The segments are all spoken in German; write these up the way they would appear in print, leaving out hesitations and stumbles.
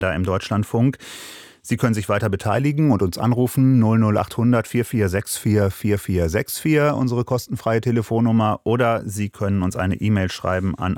da im Deutschlandfunk. Sie können sich weiter beteiligen und uns anrufen 00800 4464 4464, unsere kostenfreie Telefonnummer, oder Sie können uns eine E-Mail schreiben an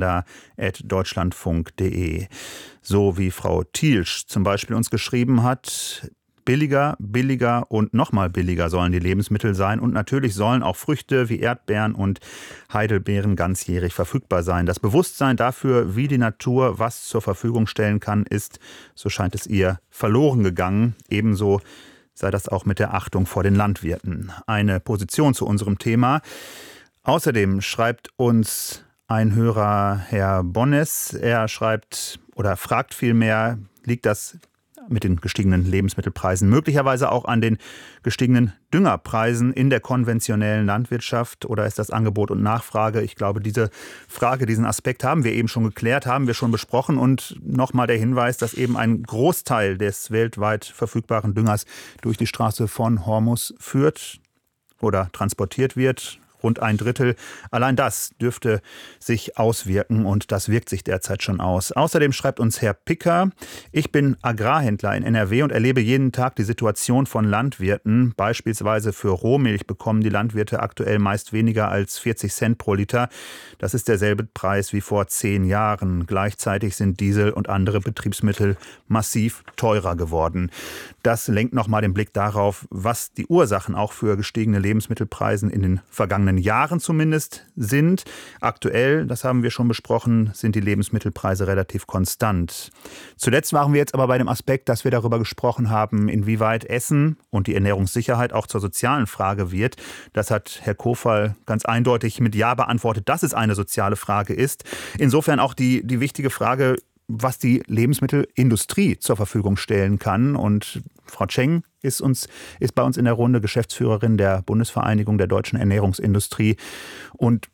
agenda@deutschlandfunk.de. So wie Frau Thielsch zum Beispiel uns geschrieben hat: Billiger, billiger und nochmal billiger sollen die Lebensmittel sein. Und natürlich sollen auch Früchte wie Erdbeeren und Heidelbeeren ganzjährig verfügbar sein. Das Bewusstsein dafür, wie die Natur was zur Verfügung stellen kann, ist, so scheint es ihr, verloren gegangen. Ebenso sei das auch mit der Achtung vor den Landwirten. Eine Position zu unserem Thema. Außerdem schreibt uns ein Hörer, Herr Bonnes. Er schreibt oder fragt vielmehr, liegt das mit den gestiegenen Lebensmittelpreisen möglicherweise auch an den gestiegenen Düngerpreisen in der konventionellen Landwirtschaft, oder ist das Angebot und Nachfrage? Ich glaube, diese Frage, diesen Aspekt haben wir eben schon geklärt, haben wir schon besprochen, und nochmal der Hinweis, dass eben ein Großteil des weltweit verfügbaren Düngers durch die Straße von Hormuz führt oder transportiert wird. Rund 1/3. Allein das dürfte sich auswirken, und das wirkt sich derzeit schon aus. Außerdem schreibt uns Herr Picker: Ich bin Agrarhändler in NRW und erlebe jeden Tag die Situation von Landwirten. Beispielsweise für Rohmilch bekommen die Landwirte aktuell meist weniger als 40 Cent pro Liter. Das ist derselbe Preis wie vor 10 Jahren. Gleichzeitig sind Diesel und andere Betriebsmittel massiv teurer geworden. Das lenkt nochmal den Blick darauf, was die Ursachen auch für gestiegene Lebensmittelpreise in den vergangenen Jahren zumindest sind. Aktuell, das haben wir schon besprochen, sind die Lebensmittelpreise relativ konstant. Zuletzt waren wir jetzt aber bei dem Aspekt, dass wir darüber gesprochen haben, inwieweit Essen und die Ernährungssicherheit auch zur sozialen Frage wird. Das hat Herr Kofal ganz eindeutig mit Ja beantwortet, dass es eine soziale Frage ist. Insofern auch die wichtige Frage, was die Lebensmittelindustrie zur Verfügung stellen kann. Und Frau Tscheng ist bei uns in der Runde, Geschäftsführerin der Bundesvereinigung der deutschen Ernährungsindustrie. Und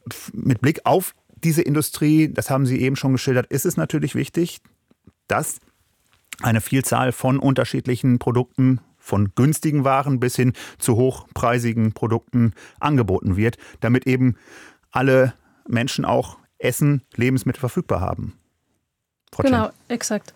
mit Blick auf diese Industrie, das haben Sie eben schon geschildert, ist es natürlich wichtig, dass eine Vielzahl von unterschiedlichen Produkten, von günstigen Waren bis hin zu hochpreisigen Produkten angeboten wird, damit eben alle Menschen auch Essen, Lebensmittel verfügbar haben. Genau, exakt.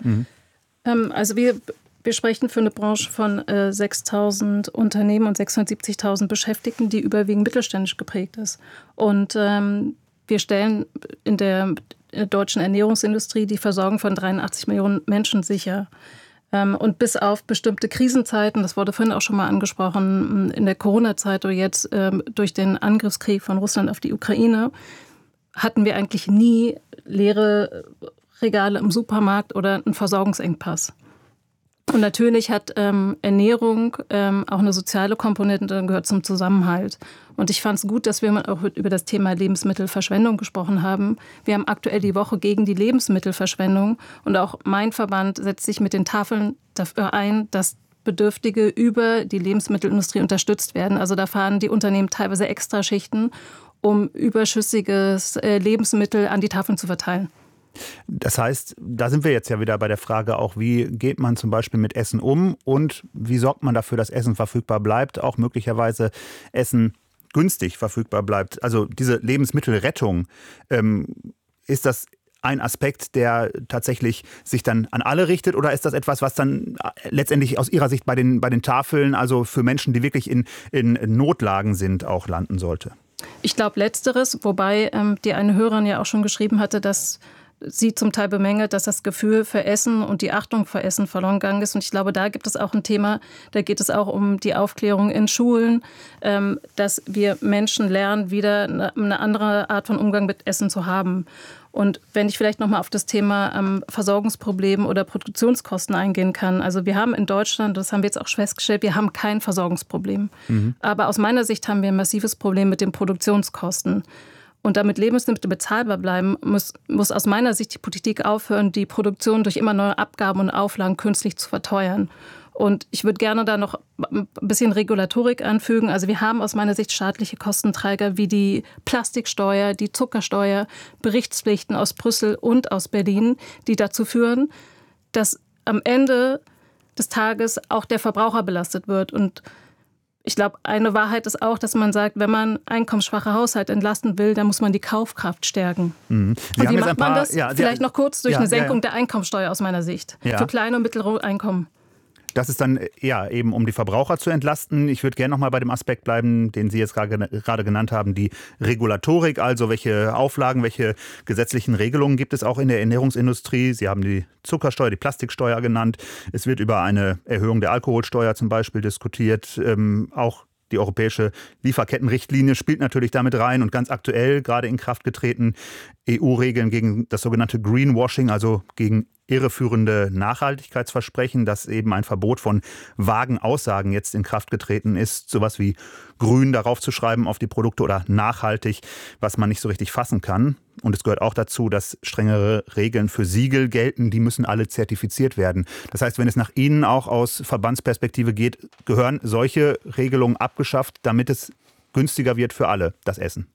Also wir sprechen für eine Branche von 6.000 Unternehmen und 670.000 Beschäftigten, die überwiegend mittelständisch geprägt ist. Und wir stellen in der deutschen Ernährungsindustrie die Versorgung von 83 Millionen Menschen sicher. Und bis auf bestimmte Krisenzeiten, das wurde vorhin auch schon mal angesprochen, in der Corona-Zeit oder jetzt durch den Angriffskrieg von Russland auf die Ukraine, hatten wir eigentlich nie leere Regale im Supermarkt oder einen Versorgungsengpass. Und natürlich hat Ernährung auch eine soziale Komponente und gehört zum Zusammenhalt. Und ich fand es gut, dass wir auch über das Thema Lebensmittelverschwendung gesprochen haben. Wir haben aktuell die Woche gegen die Lebensmittelverschwendung, und auch mein Verband setzt sich mit den Tafeln dafür ein, dass Bedürftige über die Lebensmittelindustrie unterstützt werden. Also da fahren die Unternehmen teilweise Extraschichten, um überschüssiges Lebensmittel an die Tafeln zu verteilen. Das heißt, da sind wir jetzt ja wieder bei der Frage auch, wie geht man zum Beispiel mit Essen um und wie sorgt man dafür, dass Essen verfügbar bleibt, auch möglicherweise Essen günstig verfügbar bleibt. Also diese Lebensmittelrettung, ist das ein Aspekt, der tatsächlich sich dann an alle richtet, oder ist das etwas, was dann letztendlich aus Ihrer Sicht bei den Tafeln, also für Menschen, die wirklich in Notlagen sind, auch landen sollte? Ich glaube Letzteres, wobei die eine Hörerin ja auch schon geschrieben hatte, dass sie zum Teil bemängelt, dass das Gefühl für Essen und die Achtung für Essen verloren gegangen ist. Und ich glaube, da gibt es auch ein Thema, da geht es auch um die Aufklärung in Schulen, dass wir Menschen lernen, wieder eine andere Art von Umgang mit Essen zu haben. Und wenn ich vielleicht noch mal auf das Thema Versorgungsproblem oder Produktionskosten eingehen kann. Also wir haben in Deutschland, das haben wir jetzt auch festgestellt, wir haben kein Versorgungsproblem. Aber aus meiner Sicht haben wir ein massives Problem mit den Produktionskosten. Und damit Lebensmittel bezahlbar bleiben, muss aus meiner Sicht die Politik aufhören, die Produktion durch immer neue Abgaben und Auflagen künstlich zu verteuern. Und ich würde gerne da noch ein bisschen Regulatorik anfügen. Also wir haben aus meiner Sicht staatliche Kostenträger wie die Plastiksteuer, die Zuckersteuer, Berichtspflichten aus Brüssel und aus Berlin, die dazu führen, dass am Ende des Tages auch der Verbraucher belastet wird. Und Ich glaube, eine Wahrheit ist auch, dass man sagt, wenn man einkommensschwache Haushalte entlasten will, dann muss man die Kaufkraft stärken. Und wie macht man das? Vielleicht noch kurz durch eine Senkung der Einkommensteuer aus meiner Sicht. Für kleine und mittlere Einkommen. Das ist dann eben, um die Verbraucher zu entlasten. Ich würde gerne noch mal bei dem Aspekt bleiben, den Sie jetzt gerade genannt haben, die Regulatorik. Also welche Auflagen, welche gesetzlichen Regelungen gibt es auch in der Ernährungsindustrie? Sie haben die Zuckersteuer, die Plastiksteuer genannt. Es wird über eine Erhöhung der Alkoholsteuer zum Beispiel diskutiert. Auch die europäische Lieferkettenrichtlinie spielt natürlich damit rein und ganz aktuell gerade in Kraft getreten EU-Regeln gegen das sogenannte Greenwashing, also gegen irreführende Nachhaltigkeitsversprechen, dass eben ein Verbot von vagen Aussagen jetzt in Kraft getreten ist, sowas wie grün darauf zu schreiben auf die Produkte oder nachhaltig, was man nicht so richtig fassen kann. Und es gehört auch dazu, dass strengere Regeln für Siegel gelten, die müssen alle zertifiziert werden. Das heißt, wenn es nach Ihnen auch aus Verbandsperspektive geht, gehören solche Regelungen abgeschafft, damit es günstiger wird für alle, das Essen.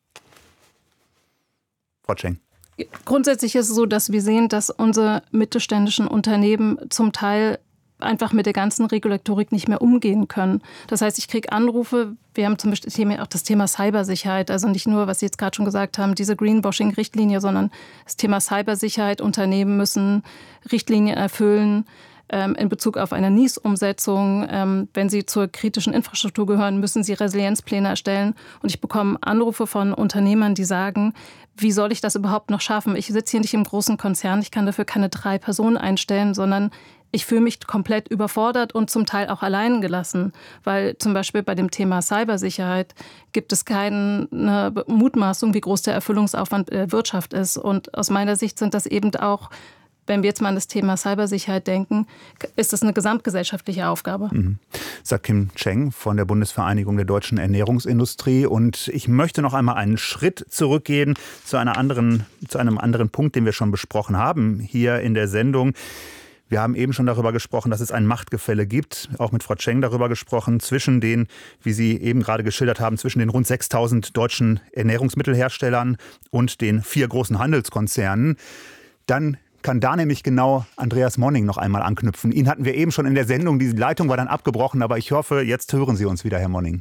Frau Tscheng. Grundsätzlich ist es so, dass wir sehen, dass unsere mittelständischen Unternehmen zum Teil einfach mit der ganzen Regulatorik nicht mehr umgehen können. Das heißt, ich kriege Anrufe, wir haben zum Beispiel auch das Thema Cybersicherheit, also nicht nur, was Sie jetzt gerade schon gesagt haben, diese Greenwashing-Richtlinie, sondern das Thema Cybersicherheit. Unternehmen müssen Richtlinien erfüllen in Bezug auf eine NIS-Umsetzung. Wenn sie zur kritischen Infrastruktur gehören, müssen sie Resilienzpläne erstellen. Und ich bekomme Anrufe von Unternehmern, die sagen, wie soll ich das überhaupt noch schaffen? Ich sitze hier nicht im großen Konzern, ich kann dafür keine 3 Personen einstellen, sondern ich fühle mich komplett überfordert und zum Teil auch allein gelassen. Weil zum Beispiel bei dem Thema Cybersicherheit gibt es keine Mutmaßung, wie groß der Erfüllungsaufwand der Wirtschaft ist. Und aus meiner Sicht sind das eben auch, wenn wir jetzt mal an das Thema Cybersicherheit denken, ist das eine gesamtgesellschaftliche Aufgabe. Sagt Kim Cheng von der Bundesvereinigung der deutschen Ernährungsindustrie. Und ich möchte noch einmal einen Schritt zurückgehen zu einem anderen Punkt, den wir schon besprochen haben hier in der Sendung. Wir haben eben schon darüber gesprochen, dass es ein Machtgefälle gibt, auch mit Frau Tscheng darüber gesprochen, zwischen den, wie Sie eben gerade geschildert haben, zwischen den rund 6.000 deutschen Ernährungsmittelherstellern und den 4 großen Handelskonzernen. Dann kann da nämlich genau Andreas Monning noch einmal anknüpfen. Ihn hatten wir eben schon in der Sendung, die Leitung war dann abgebrochen, aber ich hoffe, jetzt hören Sie uns wieder, Herr Monning.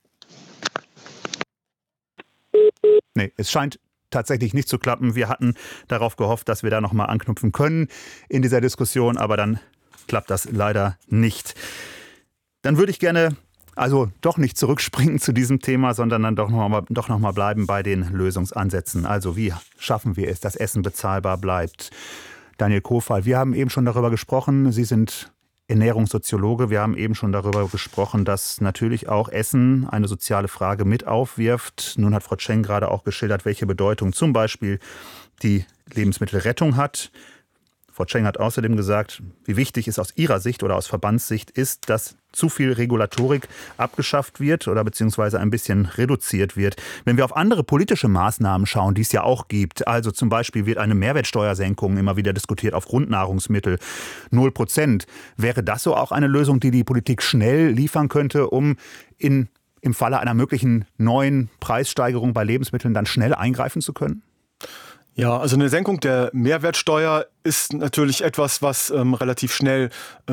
Nee, es scheint tatsächlich nicht zu klappen. Wir hatten darauf gehofft, dass wir da noch mal anknüpfen können in dieser Diskussion, aber dann klappt das leider nicht. Dann würde ich gerne doch nicht zurückspringen zu diesem Thema, sondern dann doch noch mal bleiben bei den Lösungsansätzen. Also wie schaffen wir es, dass Essen bezahlbar bleibt? Daniel Kofal, wir haben eben schon darüber gesprochen, Sie sind Ernährungssoziologe. Wir haben eben schon darüber gesprochen, dass natürlich auch Essen eine soziale Frage mit aufwirft. Nun hat Frau Tscheng gerade auch geschildert, welche Bedeutung zum Beispiel die Lebensmittelrettung hat. Frau Tscheng hat außerdem gesagt, wie wichtig es aus ihrer Sicht oder aus Verbandssicht ist, dass zu viel Regulatorik abgeschafft wird oder beziehungsweise ein bisschen reduziert wird. Wenn wir auf andere politische Maßnahmen schauen, die es ja auch gibt, also zum Beispiel wird eine Mehrwertsteuersenkung immer wieder diskutiert auf Grundnahrungsmittel, 0%. Wäre das so auch eine Lösung, die die Politik schnell liefern könnte, um im Falle einer möglichen neuen Preissteigerung bei Lebensmitteln dann schnell eingreifen zu können? Ja, also eine Senkung der Mehrwertsteuer ist natürlich etwas, was relativ schnell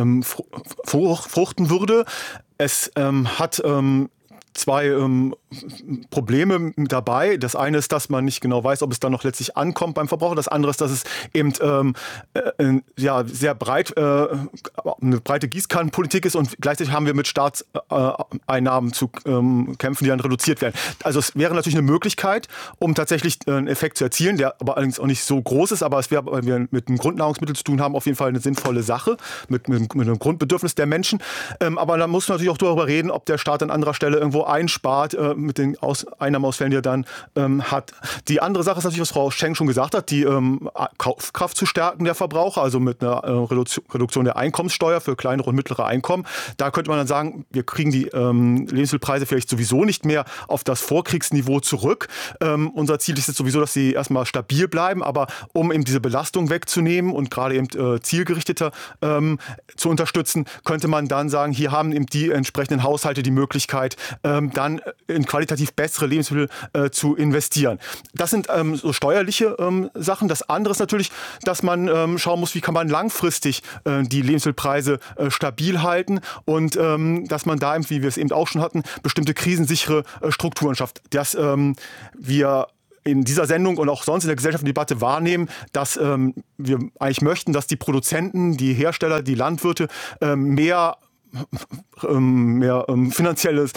fruchten würde. Es hat 2 Probleme dabei. Das eine ist, dass man nicht genau weiß, ob es dann noch letztlich ankommt beim Verbraucher. Das andere ist, dass es eben sehr breit eine breite Gießkannenpolitik ist und gleichzeitig haben wir mit Staatseinnahmen zu kämpfen, die dann reduziert werden. Also es wäre natürlich eine Möglichkeit, um tatsächlich einen Effekt zu erzielen, der aber allerdings auch nicht so groß ist, aber es wäre, weil wir mit einem Grundnahrungsmittel zu tun haben, auf jeden Fall eine sinnvolle Sache mit einem Grundbedürfnis der Menschen. Aber da muss man natürlich auch darüber reden, ob der Staat an anderer Stelle irgendwo einspart mit den Einnahmeausfällen, die er dann hat. Die andere Sache ist natürlich, was Frau Tscheng schon gesagt hat, die Kaufkraft zu stärken der Verbraucher, also mit einer Reduktion der Einkommenssteuer für kleinere und mittlere Einkommen. Da könnte man dann sagen, wir kriegen die Lebensmittelpreise vielleicht sowieso nicht mehr auf das Vorkriegsniveau zurück. Unser Ziel ist jetzt sowieso, dass sie erstmal stabil bleiben, aber um eben diese Belastung wegzunehmen und gerade eben zielgerichteter zu unterstützen, könnte man dann sagen, hier haben eben die entsprechenden Haushalte die Möglichkeit, dann in qualitativ bessere Lebensmittel zu investieren. Das sind so steuerliche Sachen. Das andere ist natürlich, dass man schauen muss, wie kann man langfristig die Lebensmittelpreise stabil halten und dass man da, wie wir es eben auch schon hatten, bestimmte krisensichere Strukturen schafft. Dass wir in dieser Sendung und auch sonst in der gesellschaftlichen Debatte wahrnehmen, dass wir eigentlich möchten, dass die Produzenten, die Hersteller, die Landwirte mehr finanzielles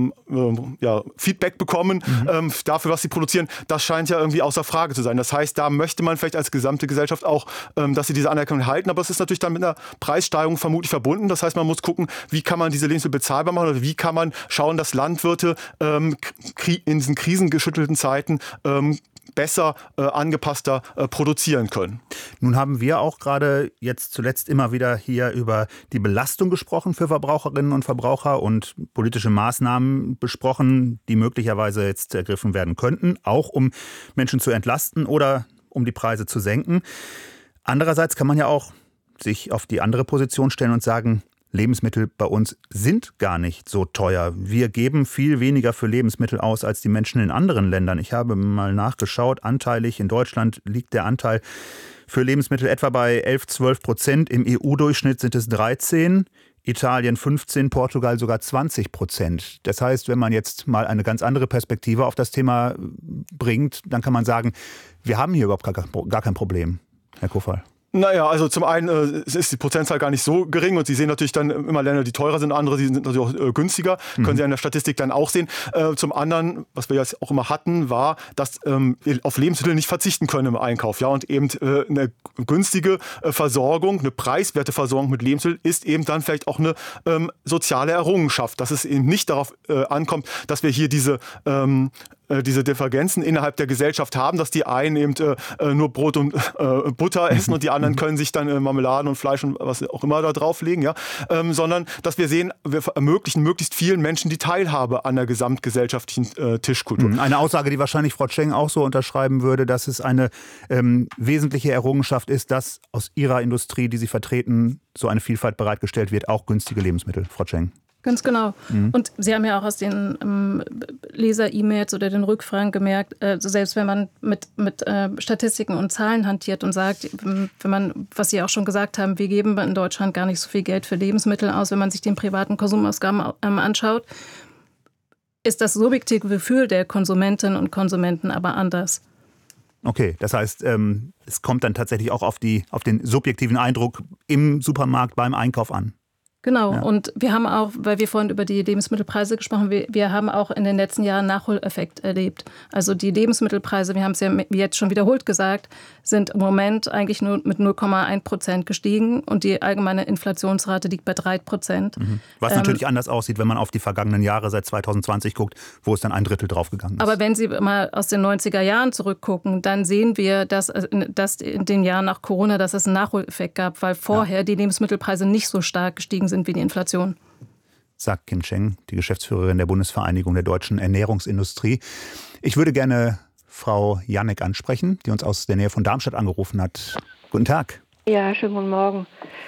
Feedback bekommen dafür, was sie produzieren, das scheint ja irgendwie außer Frage zu sein. Das heißt, da möchte man vielleicht als gesamte Gesellschaft auch, dass sie diese Anerkennung halten, aber es ist natürlich dann mit einer Preissteigerung vermutlich verbunden. Das heißt, man muss gucken, wie kann man diese Lebensmittel bezahlbar machen oder wie kann man schauen, dass Landwirte in diesen krisengeschüttelten Zeiten besser, angepasster produzieren können. Nun haben wir auch gerade jetzt zuletzt immer wieder hier über die Belastung gesprochen für Verbraucherinnen und Verbraucher und politische Maßnahmen besprochen, die möglicherweise jetzt ergriffen werden könnten, auch um Menschen zu entlasten oder um die Preise zu senken. Andererseits kann man ja auch sich auf die andere Position stellen und sagen, Lebensmittel bei uns sind gar nicht so teuer. Wir geben viel weniger für Lebensmittel aus als die Menschen in anderen Ländern. Ich habe mal nachgeschaut, anteilig in Deutschland liegt der Anteil für Lebensmittel etwa bei 11-12%. Im EU-Durchschnitt sind es 13%, Italien 15%, Portugal sogar 20%. Das heißt, wenn man jetzt mal eine ganz andere Perspektive auf das Thema bringt, dann kann man sagen, wir haben hier überhaupt gar kein Problem, Herr Kofal. Naja, also zum einen ist die Prozentzahl gar nicht so gering und Sie sehen natürlich dann immer Länder, die teurer sind, andere, die sind natürlich auch günstiger, können Sie in der Statistik dann auch sehen. Zum anderen, was wir jetzt auch immer hatten, war, dass wir auf Lebensmittel nicht verzichten können im Einkauf. Ja, und eben eine günstige Versorgung, eine preiswerte Versorgung mit Lebensmitteln ist eben dann vielleicht auch eine soziale Errungenschaft, dass es eben nicht darauf ankommt, dass wir hier diese Divergenzen innerhalb der Gesellschaft haben, dass die einen eben nur Brot und Butter essen und die anderen können sich dann Marmeladen und Fleisch und was auch immer da drauflegen, ja? Sondern dass wir sehen, wir ermöglichen möglichst vielen Menschen die Teilhabe an der gesamtgesellschaftlichen Tischkultur. Eine Aussage, die wahrscheinlich Frau Tscheng auch so unterschreiben würde, dass es eine wesentliche Errungenschaft ist, dass aus ihrer Industrie, die Sie vertreten, so eine Vielfalt bereitgestellt wird, auch günstige Lebensmittel, Frau Tscheng. Ganz genau. Und Sie haben ja auch aus den Leser-E-Mails oder den Rückfragen gemerkt, selbst wenn man mit Statistiken und Zahlen hantiert und sagt, wenn man, was Sie auch schon gesagt haben, wir geben in Deutschland gar nicht so viel Geld für Lebensmittel aus, wenn man sich den privaten Konsumausgaben anschaut, ist das subjektive Gefühl der Konsumentinnen und Konsumenten aber anders. Okay, das heißt, es kommt dann tatsächlich auch auf den subjektiven Eindruck im Supermarkt beim Einkauf an. Genau, ja. Und wir haben auch, weil wir vorhin über die Lebensmittelpreise gesprochen haben, wir haben auch in den letzten Jahren Nachholeffekt erlebt. Also die Lebensmittelpreise, wir haben es ja jetzt schon wiederholt gesagt, sind im Moment eigentlich nur mit 0,1% gestiegen und die allgemeine Inflationsrate liegt bei 3%. Was natürlich anders aussieht, wenn man auf die vergangenen Jahre seit 2020 guckt, wo es dann 1/3 draufgegangen ist. Aber wenn Sie mal aus den 90er Jahren zurückgucken, dann sehen wir, dass in den Jahren nach Corona, dass es einen Nachholeffekt gab, weil vorher die Lebensmittelpreise nicht so stark gestiegen sind wie die Inflation. Sagt Kim Tscheng, die Geschäftsführerin der Bundesvereinigung der deutschen Ernährungsindustrie. Ich würde gerne Frau Janek ansprechen, die uns aus der Nähe von Darmstadt angerufen hat. Guten Tag. Ja, schönen guten Morgen.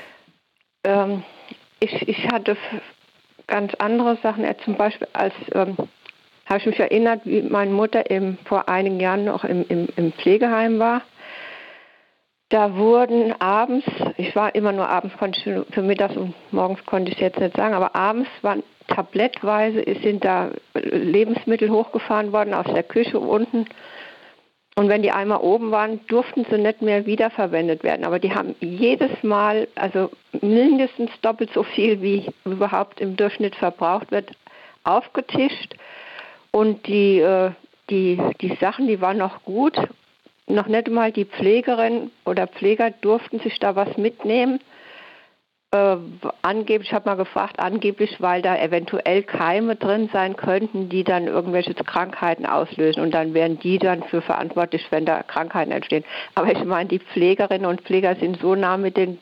Ich hatte ganz andere Sachen. Zum Beispiel habe ich mich erinnert, wie meine Mutter vor einigen Jahren noch im Pflegeheim war. Da wurden abends, ich war immer nur abends, für mittags und morgens konnte ich es jetzt nicht sagen, aber abends waren tablettweise, sind da Lebensmittel hochgefahren worden aus der Küche unten. Und wenn die einmal oben waren, durften sie nicht mehr wiederverwendet werden. Aber die haben jedes Mal, also mindestens doppelt so viel, wie überhaupt im Durchschnitt verbraucht wird, aufgetischt. Und die Sachen, die waren noch gut. Noch nicht mal die Pflegerin oder Pfleger durften sich da was mitnehmen. Angeblich, ich habe mal gefragt, angeblich, weil da eventuell Keime drin sein könnten, die dann irgendwelche Krankheiten auslösen. Und dann wären die dann für verantwortlich, wenn da Krankheiten entstehen. Aber ich meine, die Pflegerinnen und Pfleger sind so nah mit den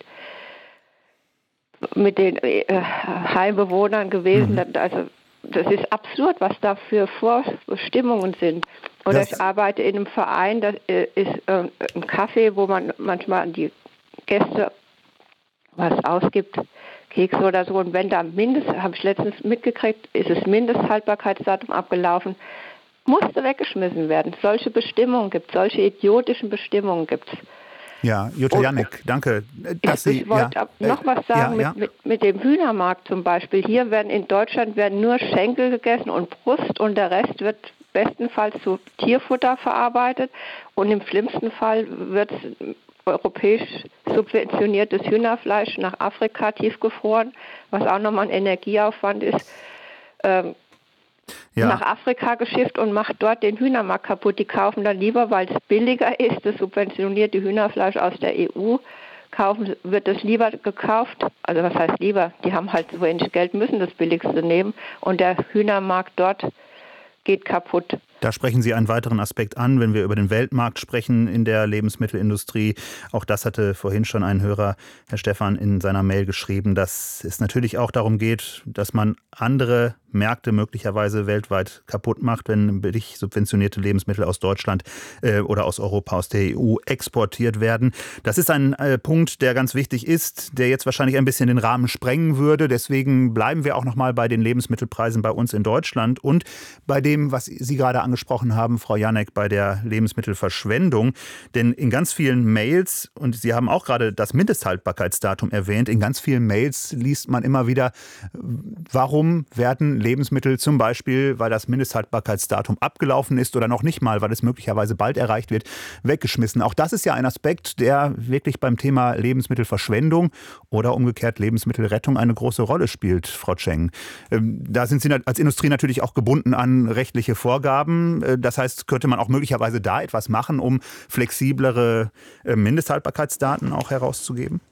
Heimbewohnern gewesen. Also das ist absurd, was da für Vorstimmungen sind. Oder ich arbeite in einem Verein, das ist ein Café, wo man manchmal an die Gäste was ausgibt, Kekse oder so. Und wenn da habe ich letztens mitgekriegt, ist das Mindesthaltbarkeitsdatum abgelaufen, musste weggeschmissen werden. Solche Bestimmungen gibt es, solche idiotischen Bestimmungen gibt es. Ja, Jutta Jannek, danke. Ich wollte noch was sagen mit dem Hühnermarkt zum Beispiel. Hier in Deutschland werden nur Schenkel gegessen und Brust und der Rest wird bestenfalls zu Tierfutter verarbeitet und im schlimmsten Fall wird europäisch subventioniertes Hühnerfleisch nach Afrika tiefgefroren, was auch nochmal ein Energieaufwand ist, nach Afrika geschifft und macht dort den Hühnermarkt kaputt. Die kaufen dann lieber, weil es billiger ist, das subventionierte Hühnerfleisch aus der EU, wird es lieber gekauft. Also was heißt lieber? Die haben halt so wenig Geld, müssen das Billigste nehmen und der Hühnermarkt dort geht kaputt. Da sprechen Sie einen weiteren Aspekt an, wenn wir über den Weltmarkt sprechen in der Lebensmittelindustrie. Auch das hatte vorhin schon ein Hörer, Herr Stephan, in seiner Mail geschrieben, dass es natürlich auch darum geht, dass man andere Märkte möglicherweise weltweit kaputt macht, wenn billig subventionierte Lebensmittel aus Deutschland oder aus Europa, aus der EU exportiert werden. Das ist ein Punkt, der ganz wichtig ist, der jetzt wahrscheinlich ein bisschen den Rahmen sprengen würde. Deswegen bleiben wir auch noch mal bei den Lebensmittelpreisen bei uns in Deutschland und bei dem, was Sie gerade angesprochen haben, Frau Jannek, bei der Lebensmittelverschwendung. Denn in ganz vielen Mails, und Sie haben auch gerade das Mindesthaltbarkeitsdatum erwähnt, in ganz vielen Mails liest man immer wieder, warum werden Lebensmittel zum Beispiel, weil das Mindesthaltbarkeitsdatum abgelaufen ist oder noch nicht mal, weil es möglicherweise bald erreicht wird, weggeschmissen. Auch das ist ja ein Aspekt, der wirklich beim Thema Lebensmittelverschwendung oder umgekehrt Lebensmittelrettung eine große Rolle spielt, Frau Tscheng. Da sind Sie als Industrie natürlich auch gebunden an rechtliche Vorgaben. Das heißt, könnte man auch möglicherweise da etwas machen, um flexiblere Mindesthaltbarkeitsdaten auch herauszugeben?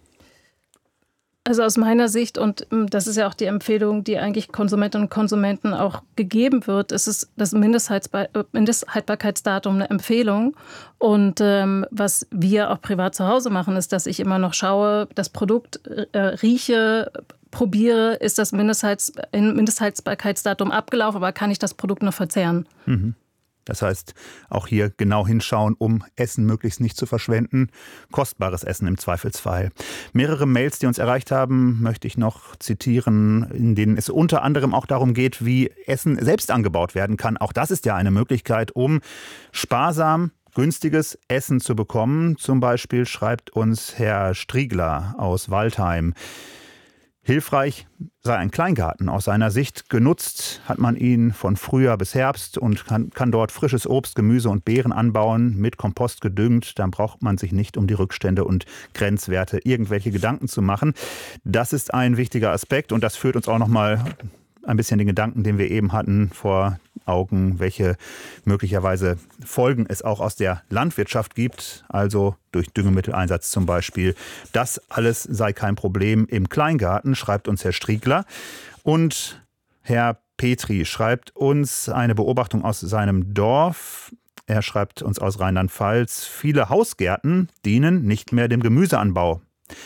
Also aus meiner Sicht, und das ist ja auch die Empfehlung, die eigentlich Konsumentinnen und Konsumenten auch gegeben wird, ist das Mindesthaltbarkeitsdatum eine Empfehlung. Und was wir auch privat zu Hause machen, ist, dass ich immer noch schaue, das Produkt rieche, probiere, ist das Mindesthaltbarkeitsdatum abgelaufen, aber kann ich das Produkt noch verzehren? Mhm. Das heißt, auch hier genau hinschauen, um Essen möglichst nicht zu verschwenden. Kostbares Essen im Zweifelsfall. Mehrere Mails, die uns erreicht haben, möchte ich noch zitieren, in denen es unter anderem auch darum geht, wie Essen selbst angebaut werden kann. Auch das ist ja eine Möglichkeit, um sparsam günstiges Essen zu bekommen. Zum Beispiel schreibt uns Herr Striegler aus Waldheim: Hilfreich sei ein Kleingarten. Aus seiner Sicht genutzt hat man ihn von Frühjahr bis Herbst und kann dort frisches Obst, Gemüse und Beeren anbauen, mit Kompost gedüngt. Dann braucht man sich nicht um die Rückstände und Grenzwerte irgendwelche Gedanken zu machen. Das ist ein wichtiger Aspekt und das führt uns auch noch mal ein bisschen den Gedanken, den wir eben hatten, vor Augen, welche möglicherweise Folgen es auch aus der Landwirtschaft gibt, also durch Düngemitteleinsatz zum Beispiel. Das alles sei kein Problem im Kleingarten, schreibt uns Herr Striegler. Und Herr Petri schreibt uns eine Beobachtung aus seinem Dorf. Er schreibt uns aus Rheinland-Pfalz: Viele Hausgärten dienen nicht mehr dem Gemüseanbau.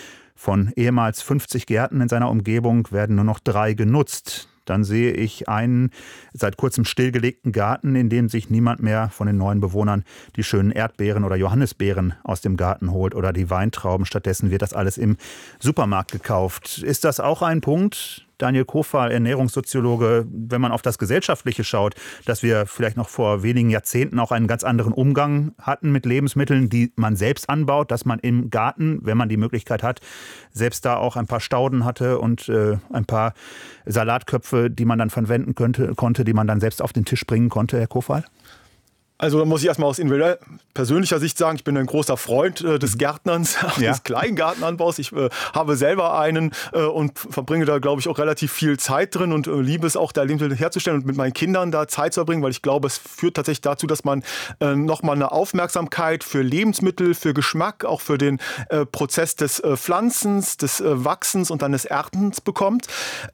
Von ehemals 50 Gärten in seiner Umgebung werden nur noch 3 genutzt. Dann sehe ich einen seit kurzem stillgelegten Garten, in dem sich niemand mehr von den neuen Bewohnern die schönen Erdbeeren oder Johannisbeeren aus dem Garten holt oder die Weintrauben. Stattdessen wird das alles im Supermarkt gekauft. Ist das auch ein Punkt, Daniel Kofal, Ernährungssoziologe, wenn man auf das Gesellschaftliche schaut, dass wir vielleicht noch vor wenigen Jahrzehnten auch einen ganz anderen Umgang hatten mit Lebensmitteln, die man selbst anbaut, dass man im Garten, wenn man die Möglichkeit hat, selbst da auch ein paar Stauden hatte und ein paar Salatköpfe, die man dann verwenden konnte, die man dann selbst auf den Tisch bringen konnte, Herr Kofal? Also da muss ich erstmal aus persönlicher Sicht sagen, ich bin ein großer Freund des Gärtnerns, des Kleingartenanbaus. Ich habe selber einen und verbringe da, glaube ich, auch relativ viel Zeit drin und liebe es auch, da Lebensmittel herzustellen und mit meinen Kindern da Zeit zu verbringen, weil ich glaube, es führt tatsächlich dazu, dass man nochmal eine Aufmerksamkeit für Lebensmittel, für Geschmack, auch für den Prozess des Pflanzens, des Wachsens und dann des Erntens bekommt.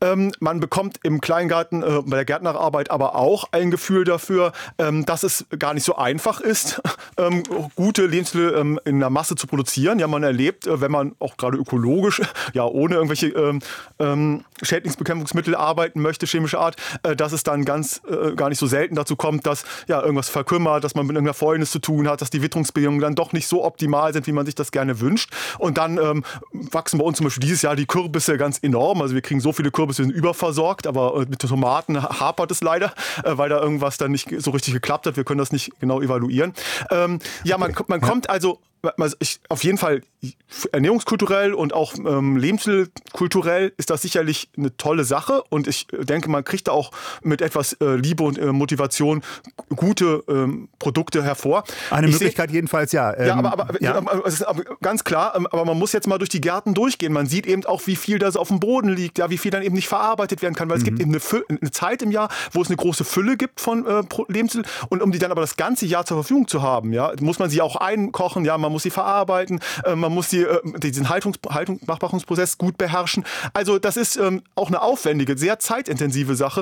Man bekommt im Kleingarten bei der Gärtnerarbeit aber auch ein Gefühl dafür, dass es gar nicht nicht so einfach ist, gute Lebensmittel in der Masse zu produzieren. Ja, man erlebt, wenn man auch gerade ökologisch, ja, ohne irgendwelche Schädlingsbekämpfungsmittel arbeiten möchte, chemischer Art, dass es dann gar nicht so selten dazu kommt, dass ja irgendwas verkümmert, dass man mit irgendeiner Fäulnis zu tun hat, dass die Witterungsbedingungen dann doch nicht so optimal sind, wie man sich das gerne wünscht. Und dann wachsen bei uns zum Beispiel dieses Jahr die Kürbisse ganz enorm. Also wir kriegen so viele Kürbisse, wir sind überversorgt, aber mit den Tomaten hapert es leider, weil da irgendwas dann nicht so richtig geklappt hat. Wir können das nicht genau evaluieren. Man kommt also auf jeden Fall ernährungskulturell und auch lebensmittelkulturell ist das sicherlich eine tolle Sache und ich denke, man kriegt da auch mit etwas Liebe und Motivation gute Produkte hervor. Eine Möglichkeit jedenfalls, ja. Aber es ist ganz klar, aber man muss jetzt mal durch die Gärten durchgehen. Man sieht eben auch, wie viel da so auf dem Boden liegt, ja, wie viel dann eben nicht verarbeitet werden kann, weil es gibt eben eine Zeit im Jahr, wo es eine große Fülle gibt von Lebensmitteln und um die dann aber das ganze Jahr zur Verfügung zu haben, ja, muss man sie auch einkochen, ja, man muss sie verarbeiten, man muss diesen Haltungsprozess gut beherrschen. Also das ist auch eine aufwendige, sehr zeitintensive Sache.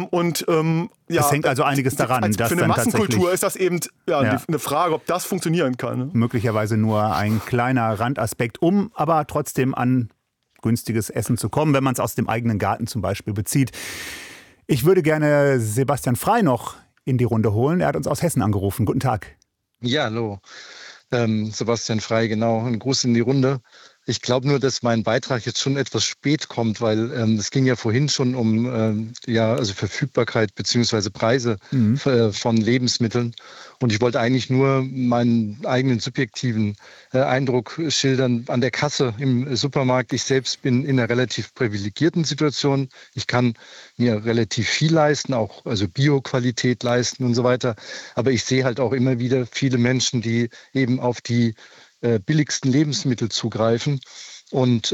Es hängt also einiges daran. Für eine Massenkultur ist das eben eine Frage, ob das funktionieren kann. Ne? Möglicherweise nur ein kleiner Randaspekt, um aber trotzdem an günstiges Essen zu kommen, wenn man es aus dem eigenen Garten zum Beispiel bezieht. Ich würde gerne Sebastian Frey noch in die Runde holen. Er hat uns aus Hessen angerufen. Guten Tag. Ja, hallo. Sebastian Frey, genau. Ein Gruß in die Runde. Ich glaube nur, dass mein Beitrag jetzt schon etwas spät kommt, weil es ging ja vorhin schon um Verfügbarkeit bzw. Preise von Lebensmitteln. Und ich wollte eigentlich nur meinen eigenen subjektiven Eindruck schildern an der Kasse im Supermarkt. Ich selbst bin in einer relativ privilegierten Situation. Ich kann mir relativ viel leisten, auch also Bio-Qualität leisten und so weiter. Aber ich sehe halt auch immer wieder viele Menschen, die eben auf die billigsten Lebensmittel zugreifen. Und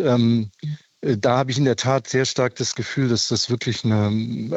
da habe ich in der Tat sehr stark das Gefühl, dass das wirklich eine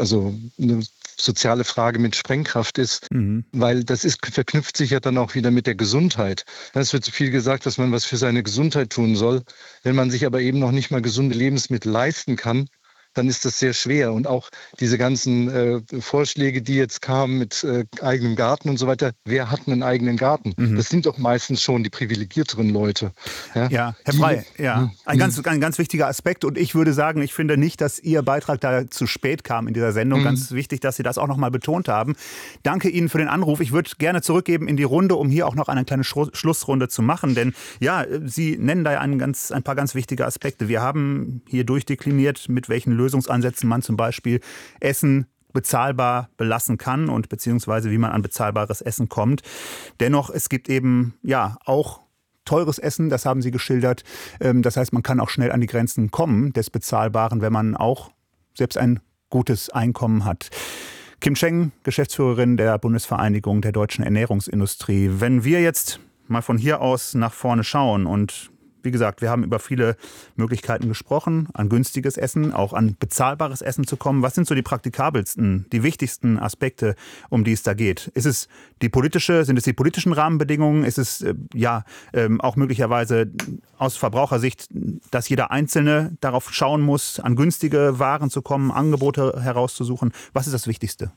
soziale Frage mit Sprengkraft ist, weil verknüpft sich ja dann auch wieder mit der Gesundheit. Es wird so viel gesagt, dass man was für seine Gesundheit tun soll. Wenn man sich aber eben noch nicht mal gesunde Lebensmittel leisten kann, dann ist das sehr schwer. Und auch diese ganzen Vorschläge, die jetzt kamen mit eigenem Garten und so weiter, wer hat einen eigenen Garten? Das sind doch meistens schon die privilegierteren Leute. Ja, Herr Frey, ein ganz wichtiger Aspekt. Und ich würde sagen, ich finde nicht, dass Ihr Beitrag da zu spät kam in dieser Sendung. Ganz wichtig, dass Sie das auch noch mal betont haben. Danke Ihnen für den Anruf. Ich würde gerne zurückgeben in die Runde, um hier auch noch eine kleine Schlussrunde zu machen. Denn ja, Sie nennen da ja ein paar ganz wichtige Aspekte. Wir haben hier durchdekliniert, mit welchen Lösungsansätzen man zum Beispiel Essen bezahlbar belassen kann und beziehungsweise wie man an bezahlbares Essen kommt. Dennoch, es gibt eben auch teures Essen, das haben Sie geschildert. Das heißt, man kann auch schnell an die Grenzen kommen des Bezahlbaren, wenn man auch selbst ein gutes Einkommen hat. Kim Cheng, Geschäftsführerin der Bundesvereinigung der deutschen Ernährungsindustrie. Wenn wir jetzt mal von hier aus nach vorne schauen und wie gesagt, wir haben über viele Möglichkeiten gesprochen, an günstiges Essen, auch an bezahlbares Essen zu kommen. Was sind so die praktikabelsten, die wichtigsten Aspekte, um die es da geht? Sind es die politischen Rahmenbedingungen? Ist es auch möglicherweise aus Verbrauchersicht, dass jeder Einzelne darauf schauen muss, an günstige Waren zu kommen, Angebote herauszusuchen? Was ist das Wichtigste?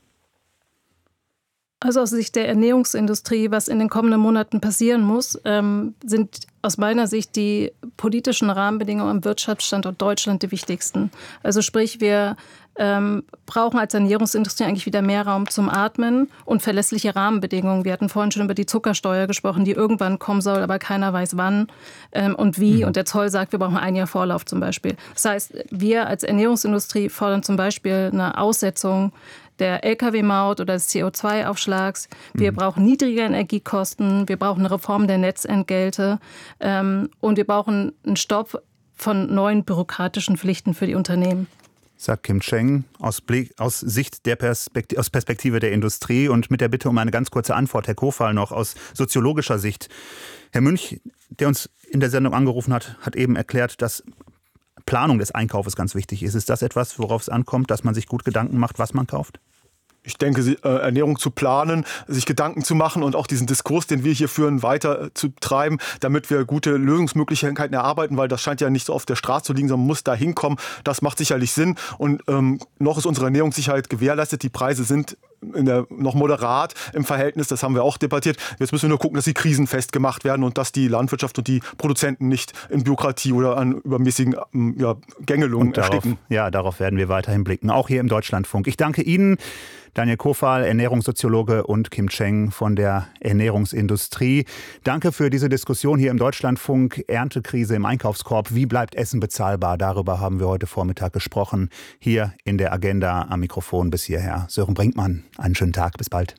Also aus Sicht der Ernährungsindustrie, was in den kommenden Monaten passieren muss, sind aus meiner Sicht die politischen Rahmenbedingungen am Wirtschaftsstandort Deutschland die wichtigsten. Also sprich, wir brauchen als Ernährungsindustrie eigentlich wieder mehr Raum zum Atmen und verlässliche Rahmenbedingungen. Wir hatten vorhin schon über die Zuckersteuer gesprochen, die irgendwann kommen soll, aber keiner weiß wann und wie. Und der Zoll sagt, wir brauchen ein Jahr Vorlauf zum Beispiel. Das heißt, wir als Ernährungsindustrie fordern zum Beispiel eine Aussetzung der Lkw-Maut oder des CO2-Aufschlags. Wir brauchen niedrige Energiekosten, wir brauchen eine Reform der Netzentgelte und wir brauchen einen Stopp von neuen bürokratischen Pflichten für die Unternehmen. Sagt Kim Cheng aus Sicht aus Perspektive der Industrie und mit der Bitte um eine ganz kurze Antwort, Herr Kofal, noch aus soziologischer Sicht. Herr Münch, der uns in der Sendung angerufen hat, hat eben erklärt, dass Planung des Einkaufs ganz wichtig ist. Ist das etwas, worauf es ankommt, dass man sich gut Gedanken macht, was man kauft? ich denke, Ernährung zu planen, sich Gedanken zu machen und auch diesen Diskurs, den wir hier führen, weiter zu treiben, damit wir gute Lösungsmöglichkeiten erarbeiten, weil das scheint ja nicht so auf der Straße zu liegen, sondern muss da hinkommen. Das macht sicherlich Sinn. Und noch ist unsere Ernährungssicherheit gewährleistet. Die Preise sind noch moderat im Verhältnis, das haben wir auch debattiert. Jetzt müssen wir nur gucken, dass sie krisenfest gemacht werden und dass die Landwirtschaft und die Produzenten nicht in Bürokratie oder an übermäßigen Gängelungen ersticken. Darauf werden wir weiterhin blicken, auch hier im Deutschlandfunk. Ich danke Ihnen, Daniel Kofal, Ernährungssoziologe, und Kim Cheng von der Ernährungsindustrie. Danke für diese Diskussion hier im Deutschlandfunk. Erntekrise im Einkaufskorb. Wie bleibt Essen bezahlbar? Darüber haben wir heute Vormittag gesprochen. Hier in der Agenda am Mikrofon bis hierher Sören Brinkmann. Einen schönen Tag. Bis bald.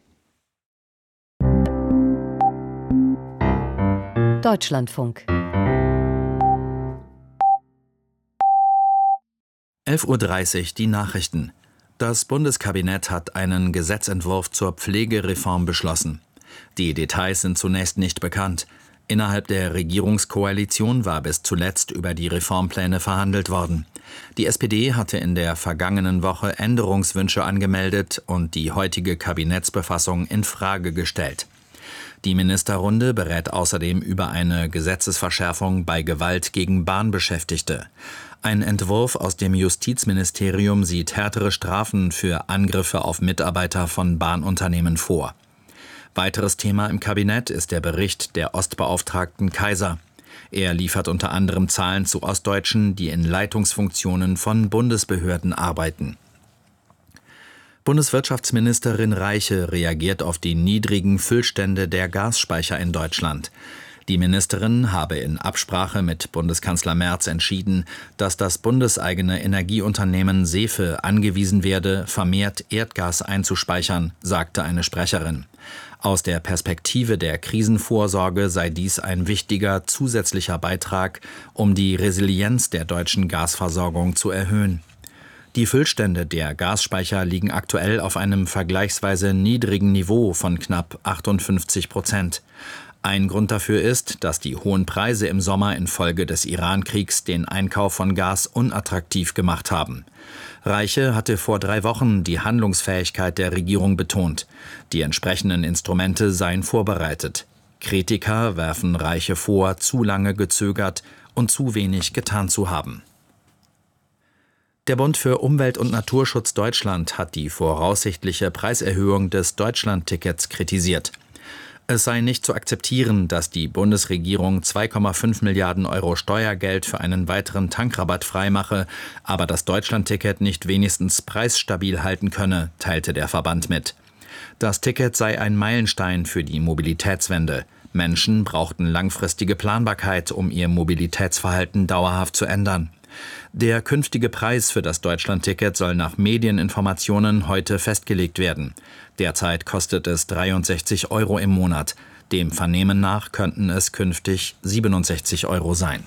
Deutschlandfunk. 11:30 Uhr die Nachrichten. Das Bundeskabinett hat einen Gesetzentwurf zur Pflegereform beschlossen. Die Details sind zunächst nicht bekannt. Innerhalb der Regierungskoalition war bis zuletzt über die Reformpläne verhandelt worden. Die SPD hatte in der vergangenen Woche Änderungswünsche angemeldet und die heutige Kabinettsbefassung in Frage gestellt. Die Ministerrunde berät außerdem über eine Gesetzesverschärfung bei Gewalt gegen Bahnbeschäftigte. Ein Entwurf aus dem Justizministerium sieht härtere Strafen für Angriffe auf Mitarbeiter von Bahnunternehmen vor. Weiteres Thema im Kabinett ist der Bericht der Ostbeauftragten Kaiser. Er liefert unter anderem Zahlen zu Ostdeutschen, die in Leitungsfunktionen von Bundesbehörden arbeiten. Bundeswirtschaftsministerin Reiche reagiert auf die niedrigen Füllstände der Gasspeicher in Deutschland. Die Ministerin habe in Absprache mit Bundeskanzler Merz entschieden, dass das bundeseigene Energieunternehmen Sefe angewiesen werde, vermehrt Erdgas einzuspeichern, sagte eine Sprecherin. Aus der Perspektive der Krisenvorsorge sei dies ein wichtiger zusätzlicher Beitrag, um die Resilienz der deutschen Gasversorgung zu erhöhen. Die Füllstände der Gasspeicher liegen aktuell auf einem vergleichsweise niedrigen Niveau von knapp 58%. Ein Grund dafür ist, dass die hohen Preise im Sommer infolge des Iran-Kriegs den Einkauf von Gas unattraktiv gemacht haben. Reiche hatte vor 3 Wochen die Handlungsfähigkeit der Regierung betont. Die entsprechenden Instrumente seien vorbereitet. Kritiker werfen Reiche vor, zu lange gezögert und zu wenig getan zu haben. Der Bund für Umwelt und Naturschutz Deutschland hat die voraussichtliche Preiserhöhung des Deutschlandtickets kritisiert. Es sei nicht zu akzeptieren, dass die Bundesregierung 2,5 Milliarden Euro Steuergeld für einen weiteren Tankrabatt freimache, aber das Deutschlandticket nicht wenigstens preisstabil halten könne, teilte der Verband mit. Das Ticket sei ein Meilenstein für die Mobilitätswende. Menschen brauchten langfristige Planbarkeit, um ihr Mobilitätsverhalten dauerhaft zu ändern. Der künftige Preis für das Deutschlandticket soll nach Medieninformationen heute festgelegt werden. Derzeit kostet es 63 Euro im Monat. Dem Vernehmen nach könnten es künftig 67 Euro sein.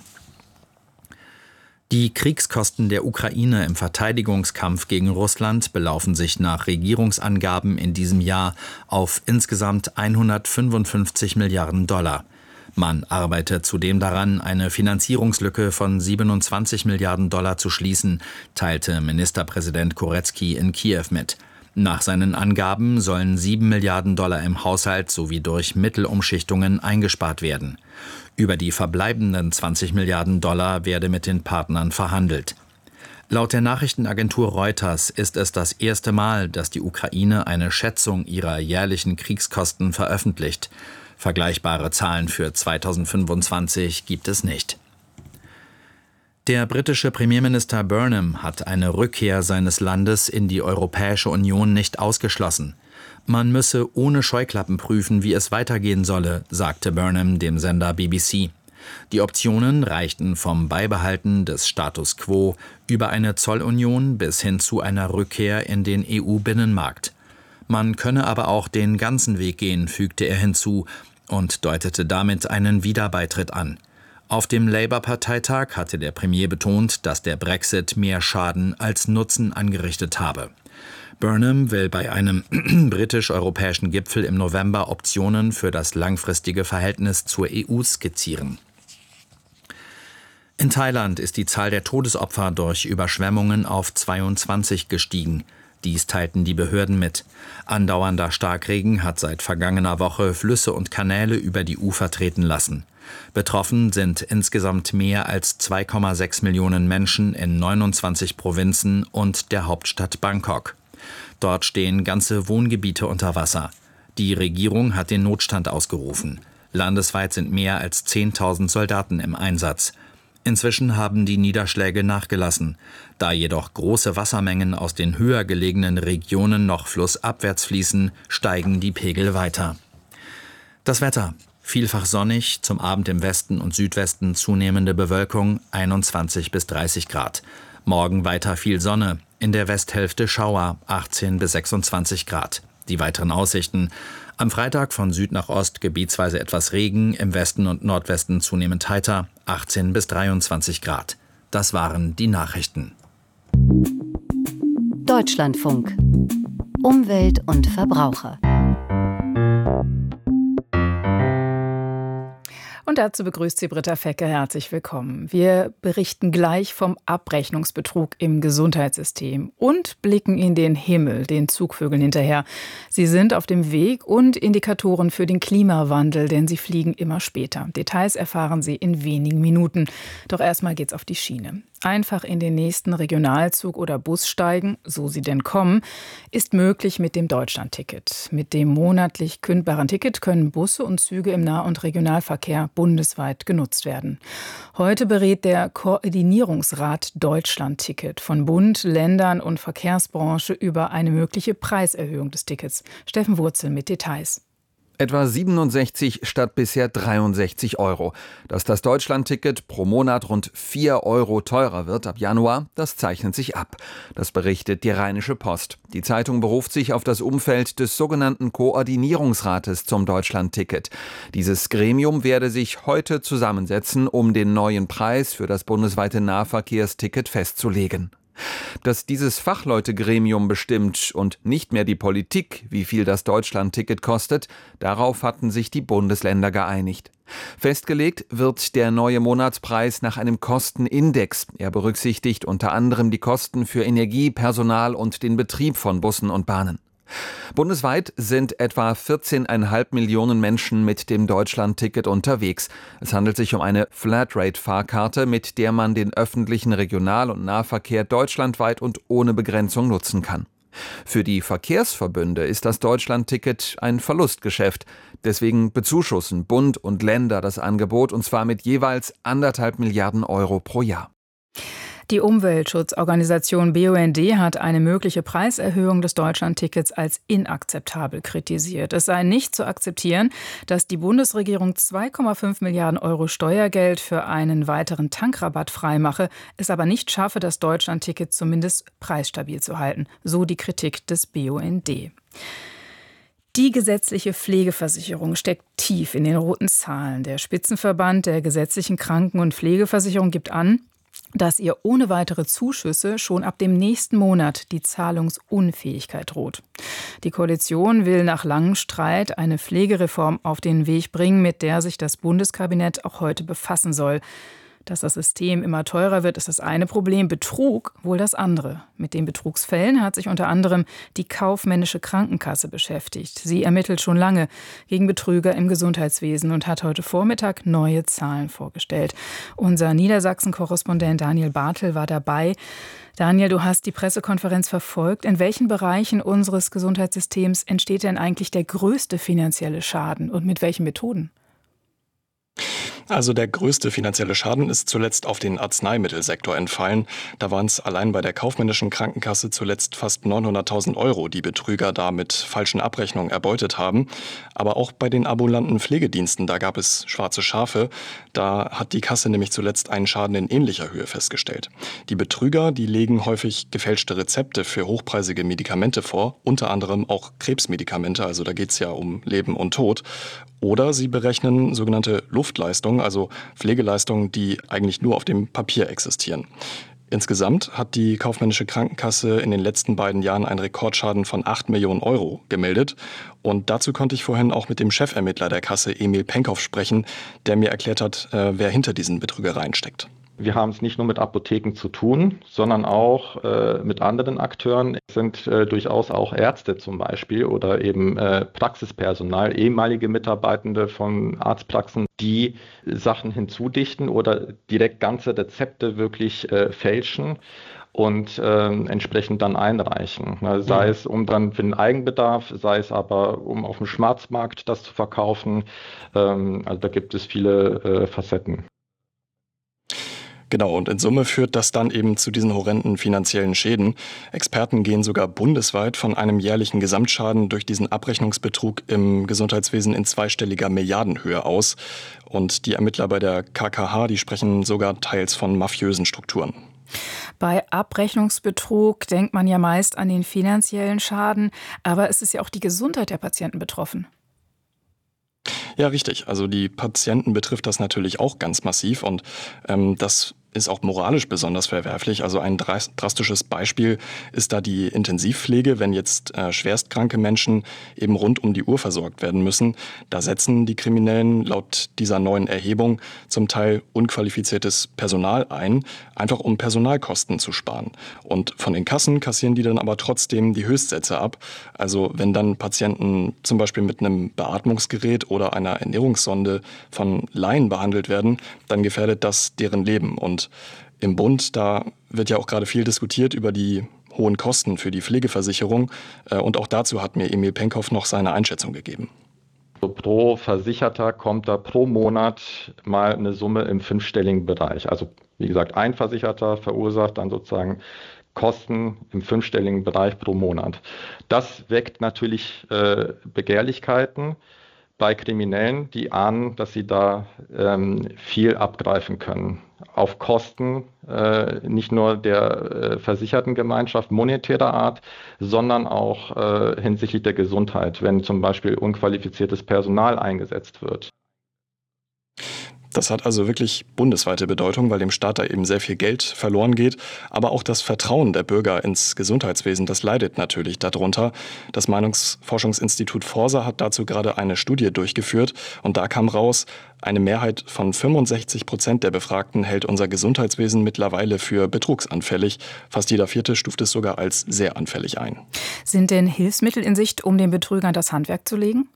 Die Kriegskosten der Ukraine im Verteidigungskampf gegen Russland belaufen sich nach Regierungsangaben in diesem Jahr auf insgesamt 155 Milliarden $. Man arbeitet zudem daran, eine Finanzierungslücke von 27 Milliarden $ zu schließen, teilte Ministerpräsident Korecki in Kiew mit. Nach seinen Angaben sollen 7 Milliarden $ im Haushalt sowie durch Mittelumschichtungen eingespart werden. Über die verbleibenden 20 Milliarden $ werde mit den Partnern verhandelt. Laut der Nachrichtenagentur Reuters ist es das erste Mal, dass die Ukraine eine Schätzung ihrer jährlichen Kriegskosten veröffentlicht. Vergleichbare Zahlen für 2025 gibt es nicht. Der britische Premierminister Burnham hat eine Rückkehr seines Landes in die Europäische Union nicht ausgeschlossen. Man müsse ohne Scheuklappen prüfen, wie es weitergehen solle, sagte Burnham dem Sender BBC. Die Optionen reichten vom Beibehalten des Status quo über eine Zollunion bis hin zu einer Rückkehr in den EU-Binnenmarkt. Man könne aber auch den ganzen Weg gehen, fügte er hinzu und deutete damit einen Wiederbeitritt an. Auf dem Labour-Parteitag hatte der Premier betont, dass der Brexit mehr Schaden als Nutzen angerichtet habe. Burnham will bei einem britisch-europäischen Gipfel im November Optionen für das langfristige Verhältnis zur EU skizzieren. In Thailand ist die Zahl der Todesopfer durch Überschwemmungen auf 22 gestiegen. Dies teilten die Behörden mit. Andauernder Starkregen hat seit vergangener Woche Flüsse und Kanäle über die Ufer treten lassen. Betroffen sind insgesamt mehr als 2,6 Millionen Menschen in 29 Provinzen und der Hauptstadt Bangkok. Dort stehen ganze Wohngebiete unter Wasser. Die Regierung hat den Notstand ausgerufen. Landesweit sind mehr als 10.000 Soldaten im Einsatz. Inzwischen haben die Niederschläge nachgelassen. Da jedoch große Wassermengen aus den höher gelegenen Regionen noch flussabwärts fließen, steigen die Pegel weiter. Das Wetter. Vielfach sonnig, zum Abend im Westen und Südwesten zunehmende Bewölkung, 21 bis 30 Grad. Morgen weiter viel Sonne, in der Westhälfte Schauer, 18 bis 26 Grad. Die weiteren Aussichten: am Freitag von Süd nach Ost gebietsweise etwas Regen, im Westen und Nordwesten zunehmend heiter, 18 bis 23 Grad. Das waren die Nachrichten. Deutschlandfunk. Umwelt und Verbraucher. Und dazu begrüßt sie Britta Fecke. Herzlich willkommen. Wir berichten gleich vom Abrechnungsbetrug im Gesundheitssystem und blicken in den Himmel, den Zugvögeln hinterher. Sie sind auf dem Weg und Indikatoren für den Klimawandel, denn sie fliegen immer später. Details erfahren Sie in wenigen Minuten. Doch erstmal geht's auf die Schiene. Einfach in den nächsten Regionalzug oder Bus steigen, so sie denn kommen, ist möglich mit dem Deutschlandticket. Mit dem monatlich kündbaren Ticket können Busse und Züge im Nah- und Regionalverkehr bundesweit genutzt werden. Heute berät der Koordinierungsrat Deutschlandticket von Bund, Ländern und Verkehrsbranche über eine mögliche Preiserhöhung des Tickets. Steffen Wurzel mit Details. Etwa 67 statt bisher 63 Euro. Dass das Deutschlandticket pro Monat rund 4 Euro teurer wird ab Januar, das zeichnet sich ab. Das berichtet die Rheinische Post. Die Zeitung beruft sich auf das Umfeld des sogenannten Koordinierungsrates zum Deutschlandticket. Dieses Gremium werde sich heute zusammensetzen, um den neuen Preis für das bundesweite Nahverkehrsticket festzulegen. Dass dieses Fachleutegremium bestimmt und nicht mehr die Politik, wie viel das Deutschlandticket kostet, darauf hatten sich die Bundesländer geeinigt. Festgelegt wird der neue Monatspreis nach einem Kostenindex. Er berücksichtigt unter anderem die Kosten für Energie, Personal und den Betrieb von Bussen und Bahnen. Bundesweit sind etwa 14,5 Millionen Menschen mit dem Deutschlandticket unterwegs. Es handelt sich um eine Flatrate-Fahrkarte, mit der man den öffentlichen Regional- und Nahverkehr deutschlandweit und ohne Begrenzung nutzen kann. Für die Verkehrsverbünde ist das Deutschlandticket ein Verlustgeschäft. Deswegen bezuschussen Bund und Länder das Angebot, und zwar mit jeweils 1,5 Milliarden Euro pro Jahr. Die Umweltschutzorganisation BUND hat eine mögliche Preiserhöhung des Deutschlandtickets als inakzeptabel kritisiert. Es sei nicht zu akzeptieren, dass die Bundesregierung 2,5 Milliarden Euro Steuergeld für einen weiteren Tankrabatt freimache, es aber nicht schaffe, das Deutschlandticket zumindest preisstabil zu halten. So die Kritik des BUND. Die gesetzliche Pflegeversicherung steckt tief in den roten Zahlen. Der Spitzenverband der gesetzlichen Kranken- und Pflegeversicherung gibt an, dass ihr ohne weitere Zuschüsse schon ab dem nächsten Monat die Zahlungsunfähigkeit droht. Die Koalition will nach langem Streit eine Pflegereform auf den Weg bringen, mit der sich das Bundeskabinett auch heute befassen soll. Dass das System immer teurer wird, ist das eine Problem. Betrug wohl das andere. Mit den Betrugsfällen hat sich unter anderem die kaufmännische Krankenkasse beschäftigt. Sie ermittelt schon lange gegen Betrüger im Gesundheitswesen und hat heute Vormittag neue Zahlen vorgestellt. Unser Niedersachsen-Korrespondent Daniel Bartel war dabei. Daniel, du hast die Pressekonferenz verfolgt. In welchen Bereichen unseres Gesundheitssystems entsteht denn eigentlich der größte finanzielle Schaden und mit welchen Methoden? Also der größte finanzielle Schaden ist zuletzt auf den Arzneimittelsektor entfallen. Da waren es allein bei der kaufmännischen Krankenkasse zuletzt fast 900.000 Euro, die Betrüger da mit falschen Abrechnungen erbeutet haben. Aber auch bei den ambulanten Pflegediensten, da gab es schwarze Schafe. Da hat die Kasse nämlich zuletzt einen Schaden in ähnlicher Höhe festgestellt. Die Betrüger, die legen häufig gefälschte Rezepte für hochpreisige Medikamente vor, unter anderem auch Krebsmedikamente, also da geht es ja um Leben und Tod. Oder sie berechnen sogenannte Luftleistungen, also Pflegeleistungen, die eigentlich nur auf dem Papier existieren. Insgesamt hat die kaufmännische Krankenkasse in den letzten beiden Jahren einen Rekordschaden von 8 Millionen Euro gemeldet. Und dazu konnte ich vorhin auch mit dem Chefermittler der Kasse, Emil Penkhoff, sprechen, der mir erklärt hat, wer hinter diesen Betrügereien steckt. Wir haben es nicht nur mit Apotheken zu tun, sondern auch mit anderen Akteuren. Es sind durchaus auch Ärzte zum Beispiel oder eben Praxispersonal, ehemalige Mitarbeitende von Arztpraxen, die Sachen hinzudichten oder direkt ganze Rezepte wirklich fälschen und entsprechend dann einreichen. Sei es dann für den Eigenbedarf, sei es aber um auf dem Schwarzmarkt das zu verkaufen. Also da gibt es viele Facetten. Genau, und in Summe führt das dann eben zu diesen horrenden finanziellen Schäden. Experten gehen sogar bundesweit von einem jährlichen Gesamtschaden durch diesen Abrechnungsbetrug im Gesundheitswesen in zweistelliger Milliardenhöhe aus. Und die Ermittler bei der KKH, die sprechen sogar teils von mafiösen Strukturen. Bei Abrechnungsbetrug denkt man ja meist an den finanziellen Schaden, aber es ist ja auch die Gesundheit der Patienten betroffen. Ja, richtig. Also die Patienten betrifft das natürlich auch ganz massiv und das ist auch moralisch besonders verwerflich. Also ein drastisches Beispiel ist da die Intensivpflege, wenn jetzt schwerstkranke Menschen eben rund um die Uhr versorgt werden müssen. Da setzen die Kriminellen laut dieser neuen Erhebung zum Teil unqualifiziertes Personal ein, einfach um Personalkosten zu sparen. Und von den Kassen kassieren die dann aber trotzdem die Höchstsätze ab. Also wenn dann Patienten zum Beispiel mit einem Beatmungsgerät oder einer Ernährungssonde von Laien behandelt werden, dann gefährdet das deren Leben. Und im Bund, da wird ja auch gerade viel diskutiert über die hohen Kosten für die Pflegeversicherung. Und auch dazu hat mir Emil Penkhoff noch seine Einschätzung gegeben. Pro Versicherter kommt da pro Monat mal eine Summe im fünfstelligen Bereich. Also wie gesagt, ein Versicherter verursacht dann sozusagen Kosten im fünfstelligen Bereich pro Monat. Das weckt natürlich Begehrlichkeiten bei Kriminellen, die ahnen, dass sie da viel abgreifen können. Auf Kosten nicht nur der versicherten Gemeinschaft monetärer Art, sondern auch hinsichtlich der Gesundheit, wenn zum Beispiel unqualifiziertes Personal eingesetzt wird. Das hat also wirklich bundesweite Bedeutung, weil dem Staat da eben sehr viel Geld verloren geht. Aber auch das Vertrauen der Bürger ins Gesundheitswesen, das leidet natürlich darunter. Das Meinungsforschungsinstitut Forsa hat dazu gerade eine Studie durchgeführt. Und da kam raus, eine Mehrheit von 65% der Befragten hält unser Gesundheitswesen mittlerweile für betrugsanfällig. Fast jeder Vierte stuft es sogar als sehr anfällig ein. Sind denn Hilfsmittel in Sicht, um den Betrügern das Handwerk zu legen?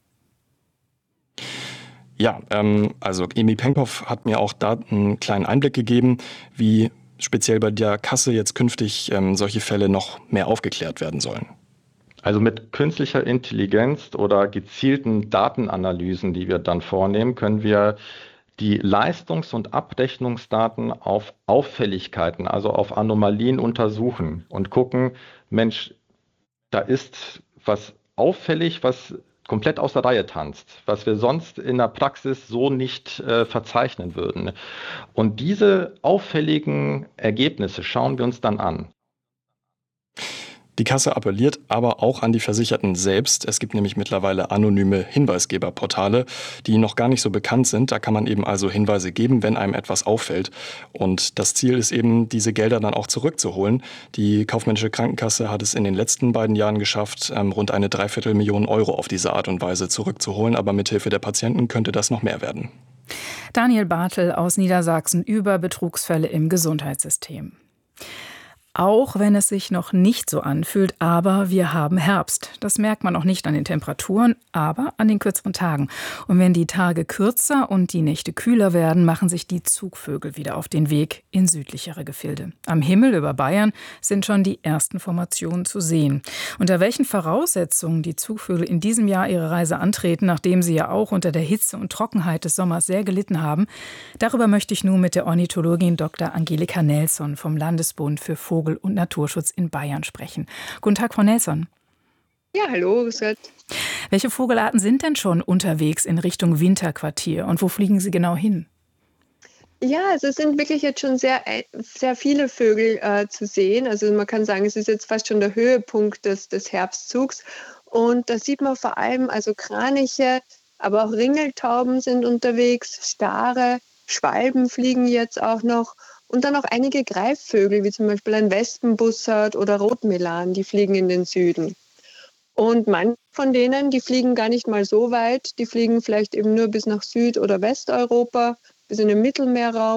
Ja, also Emil Penkhoff hat mir auch da einen kleinen Einblick gegeben, wie speziell bei der Kasse jetzt künftig solche Fälle noch mehr aufgeklärt werden sollen. Also mit künstlicher Intelligenz oder gezielten Datenanalysen, die wir dann vornehmen, können wir die Leistungs- und Abrechnungsdaten auf Auffälligkeiten, also auf Anomalien untersuchen und gucken, Mensch, da ist was auffällig, was komplett aus der Reihe tanzt, was wir sonst in der Praxis so nicht verzeichnen würden. Und diese auffälligen Ergebnisse schauen wir uns dann an. Die Kasse appelliert aber auch an die Versicherten selbst. Es gibt nämlich mittlerweile anonyme Hinweisgeberportale, die noch gar nicht so bekannt sind. Da kann man eben also Hinweise geben, wenn einem etwas auffällt. Und das Ziel ist eben, diese Gelder dann auch zurückzuholen. Die Kaufmännische Krankenkasse hat es in den letzten beiden Jahren geschafft, rund eine 250.000 Euro auf diese Art und Weise zurückzuholen. Aber mithilfe der Patienten könnte das noch mehr werden. Daniel Bartel aus Niedersachsen über Betrugsfälle im Gesundheitssystem. Auch wenn es sich noch nicht so anfühlt, aber wir haben Herbst. Das merkt man auch nicht an den Temperaturen, aber an den kürzeren Tagen. Und wenn die Tage kürzer und die Nächte kühler werden, machen sich die Zugvögel wieder auf den Weg in südlichere Gefilde. Am Himmel über Bayern sind schon die ersten Formationen zu sehen. Unter welchen Voraussetzungen die Zugvögel in diesem Jahr ihre Reise antreten, nachdem sie ja auch unter der Hitze und Trockenheit des Sommers sehr gelitten haben, darüber möchte ich nun mit der Ornithologin Dr. Angelika Nelson vom Landesbund für Vogel- und Naturschutz in Bayern sprechen. Guten Tag, Frau Nelson. Ja, hallo, grüß Gott. Welche Vogelarten sind denn schon unterwegs in Richtung Winterquartier und wo fliegen sie genau hin? Ja, also es sind wirklich jetzt schon sehr viele Vögel zu sehen. Also man kann sagen, es ist jetzt fast schon der Höhepunkt des Herbstzugs. Und da sieht man vor allem also Kraniche, aber auch Ringeltauben sind unterwegs, Stare, Schwalben fliegen jetzt auch noch. Und dann auch einige Greifvögel, wie zum Beispiel ein Wespenbussard oder Rotmelan, die fliegen in den Süden. Und manche von denen, die fliegen gar nicht mal so weit, die fliegen vielleicht eben nur bis nach Süd- oder Westeuropa, bis in den Mittelmeerraum.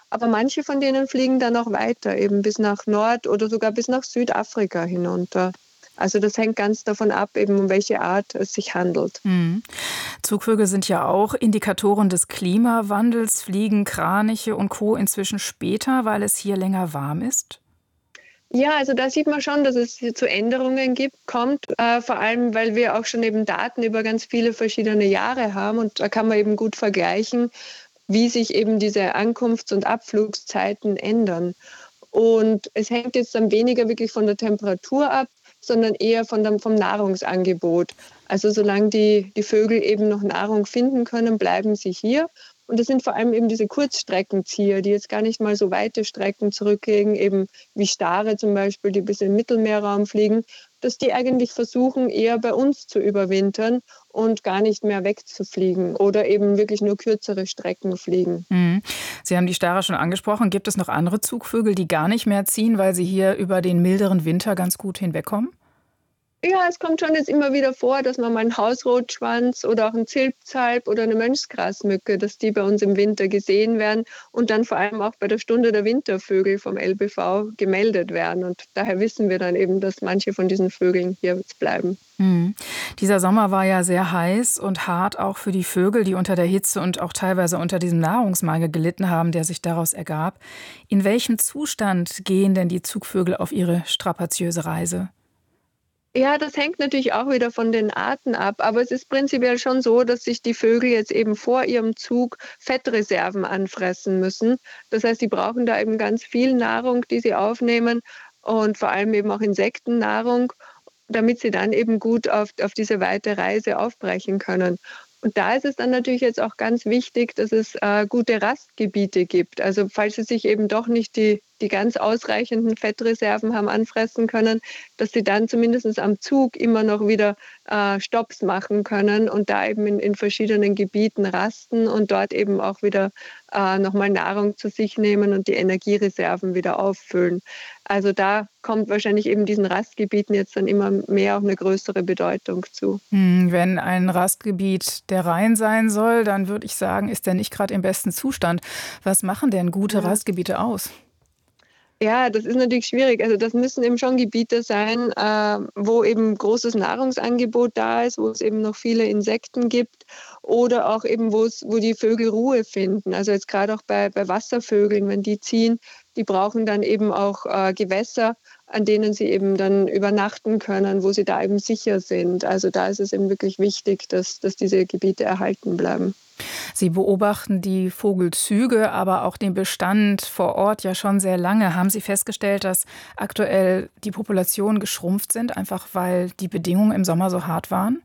Aber manche von denen fliegen dann noch weiter, eben bis nach Nord- oder sogar bis nach Südafrika hinunter. Also das hängt ganz davon ab, eben um welche Art es sich handelt. Zugvögel sind ja auch Indikatoren des Klimawandels. Fliegen Kraniche und Co. inzwischen später, weil es hier länger warm ist? Ja, also da sieht man schon, dass es hier zu Änderungen kommt, vor allem, weil wir auch schon eben Daten über ganz viele verschiedene Jahre haben und da kann man eben gut vergleichen, wie sich eben diese Ankunfts- und Abflugszeiten ändern. Und es hängt jetzt dann weniger wirklich von der Temperatur ab, sondern eher vom Nahrungsangebot. Also solange die Vögel eben noch Nahrung finden können, bleiben sie hier. Und das sind vor allem eben diese Kurzstreckenzieher, die jetzt gar nicht mal so weite Strecken zurücklegen, eben wie Stare zum Beispiel, die bis in den Mittelmeerraum fliegen, dass die eigentlich versuchen, eher bei uns zu überwintern und gar nicht mehr wegzufliegen oder eben wirklich nur kürzere Strecken fliegen. Sie haben die Stare schon angesprochen. Gibt es noch andere Zugvögel, die gar nicht mehr ziehen, weil sie hier über den milderen Winter ganz gut hinwegkommen? Ja, es kommt schon jetzt immer wieder vor, dass man mal einen Hausrotschwanz oder auch einen Zilpzalp oder eine Mönchsgrasmücke, dass die bei uns im Winter gesehen werden und dann vor allem auch bei der Stunde der Wintervögel vom LBV gemeldet werden. Und daher wissen wir dann eben, dass manche von diesen Vögeln hier jetzt bleiben. Dieser Sommer war ja sehr heiß und hart auch für die Vögel, die unter der Hitze und auch teilweise unter diesem Nahrungsmangel gelitten haben, der sich daraus ergab. In welchem Zustand gehen denn die Zugvögel auf ihre strapaziöse Reise? Ja, das hängt natürlich auch wieder von den Arten ab, aber es ist prinzipiell schon so, dass sich die Vögel jetzt eben vor ihrem Zug Fettreserven anfressen müssen. Das heißt, die brauchen da eben ganz viel Nahrung, die sie aufnehmen und vor allem eben auch Insektennahrung, damit sie dann eben gut auf diese weite Reise aufbrechen können. Und da ist es dann natürlich jetzt auch ganz wichtig, dass es gute Rastgebiete gibt. Also falls sie sich eben doch nicht die ganz ausreichenden Fettreserven haben anfressen können, dass sie dann zumindest am Zug immer noch wieder Stopps machen können und da eben in verschiedenen Gebieten rasten und dort eben auch wieder nochmal Nahrung zu sich nehmen und die Energiereserven wieder auffüllen. Also da kommt wahrscheinlich eben diesen Rastgebieten jetzt dann immer mehr auch eine größere Bedeutung zu. Wenn ein Rastgebiet der Rhein sein soll, dann würde ich sagen, ist der nicht gerade im besten Zustand. Was machen denn gute Rastgebiete aus? Ja, das ist natürlich schwierig. Also das müssen eben schon Gebiete sein, wo eben großes Nahrungsangebot da ist, wo es eben noch viele Insekten gibt oder auch eben, wo die Vögel Ruhe finden. Also jetzt gerade auch bei Wasservögeln, wenn die ziehen, die brauchen dann eben auch Gewässer, an denen sie eben dann übernachten können, wo sie da eben sicher sind. Also da ist es eben wirklich wichtig, dass diese Gebiete erhalten bleiben. Sie beobachten die Vogelzüge, aber auch den Bestand vor Ort ja schon sehr lange. Haben Sie festgestellt, dass aktuell die Populationen geschrumpft sind, einfach weil die Bedingungen im Sommer so hart waren?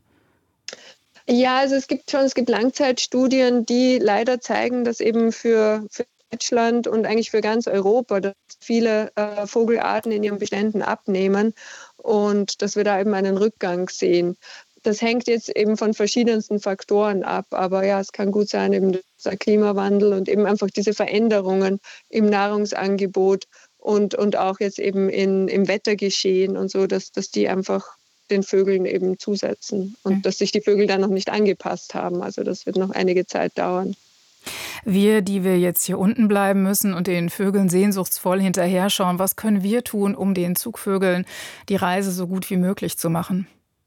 Ja, also es gibt Langzeitstudien, die leider zeigen, dass eben für Deutschland und eigentlich für ganz Europa, dass viele Vogelarten in ihren Beständen abnehmen und dass wir da eben einen Rückgang sehen. Das hängt jetzt eben von verschiedensten Faktoren ab, aber ja, es kann gut sein, eben der Klimawandel und eben einfach diese Veränderungen im Nahrungsangebot und auch jetzt eben im Wettergeschehen und so, dass die einfach den Vögeln eben zusetzen und dass sich die Vögel dann noch nicht angepasst haben. Also das wird noch einige Zeit dauern. Wir, die wir jetzt hier unten bleiben müssen und den Vögeln sehnsuchtsvoll hinterher schauen, was können wir tun, um den Zugvögeln die Reise so gut wie möglich zu machen?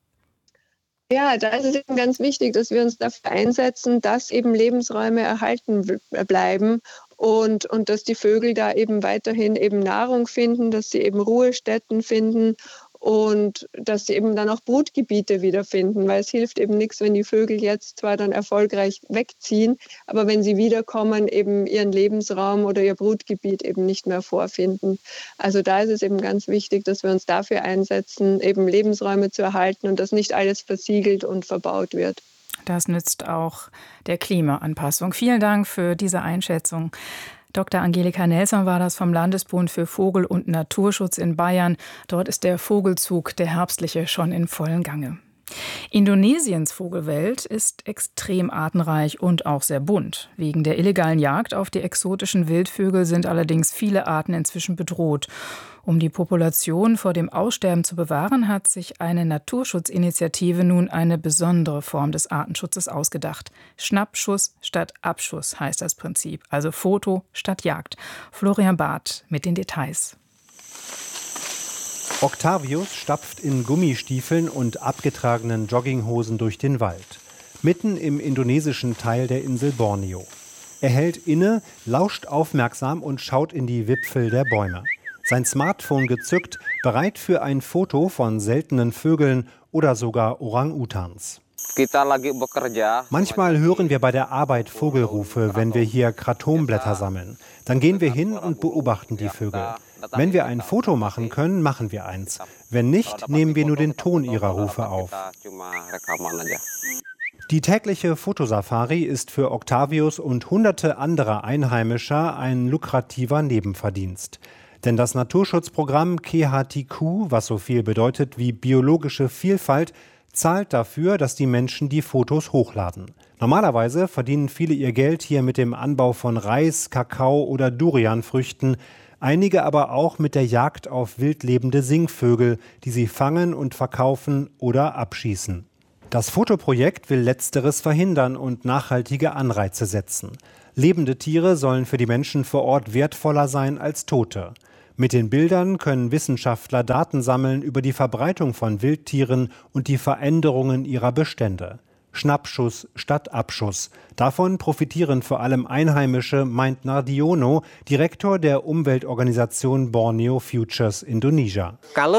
Ja, da ist es eben ganz wichtig, dass wir uns dafür einsetzen, dass eben Lebensräume erhalten bleiben und dass die Vögel da eben weiterhin eben Nahrung finden, dass sie eben Ruhestätten finden und dass sie eben dann auch Brutgebiete wiederfinden, weil es hilft eben nichts, wenn die Vögel jetzt zwar dann erfolgreich wegziehen, aber wenn sie wiederkommen, eben ihren Lebensraum oder ihr Brutgebiet eben nicht mehr vorfinden. Also da ist es eben ganz wichtig, dass wir uns dafür einsetzen, eben Lebensräume zu erhalten und dass nicht alles versiegelt und verbaut wird. Das nützt auch der Klimaanpassung. Vielen Dank für diese Einschätzung. Dr. Angelika Nelson war das vom Landesbund für Vogel- und Naturschutz in Bayern. Dort ist der Vogelzug, der herbstliche, schon in vollem Gange. Indonesiens Vogelwelt ist extrem artenreich und auch sehr bunt. Wegen der illegalen Jagd auf die exotischen Wildvögel sind allerdings viele Arten inzwischen bedroht. Um die Population vor dem Aussterben zu bewahren, hat sich eine Naturschutzinitiative nun eine besondere Form des Artenschutzes ausgedacht. Schnappschuss statt Abschuss heißt das Prinzip, also Foto statt Jagd. Florian Barth mit den Details. Octavius stapft in Gummistiefeln und abgetragenen Jogginghosen durch den Wald, mitten im indonesischen Teil der Insel Borneo. Er hält inne, lauscht aufmerksam und schaut in die Wipfel der Bäume. Sein Smartphone gezückt, bereit für ein Foto von seltenen Vögeln oder sogar Orang-Utans. Manchmal hören wir bei der Arbeit Vogelrufe, wenn wir hier Kratomblätter sammeln. Dann gehen wir hin und beobachten die Vögel. Wenn wir ein Foto machen können, machen wir eins. Wenn nicht, nehmen wir nur den Ton ihrer Rufe auf. Die tägliche Fotosafari ist für Octavius und hunderte anderer Einheimischer ein lukrativer Nebenverdienst. Denn das Naturschutzprogramm KeHatiKu, was so viel bedeutet wie biologische Vielfalt, zahlt dafür, dass die Menschen die Fotos hochladen. Normalerweise verdienen viele ihr Geld hier mit dem Anbau von Reis, Kakao oder Durianfrüchten, einige aber auch mit der Jagd auf wildlebende Singvögel, die sie fangen und verkaufen oder abschießen. Das Fotoprojekt will Letzteres verhindern und nachhaltige Anreize setzen. Lebende Tiere sollen für die Menschen vor Ort wertvoller sein als tote. Mit den Bildern können Wissenschaftler Daten sammeln über die Verbreitung von Wildtieren und die Veränderungen ihrer Bestände. Schnappschuss statt Abschuss. Davon profitieren vor allem Einheimische, meint Nardiono, Direktor der Umweltorganisation Borneo Futures Indonesia.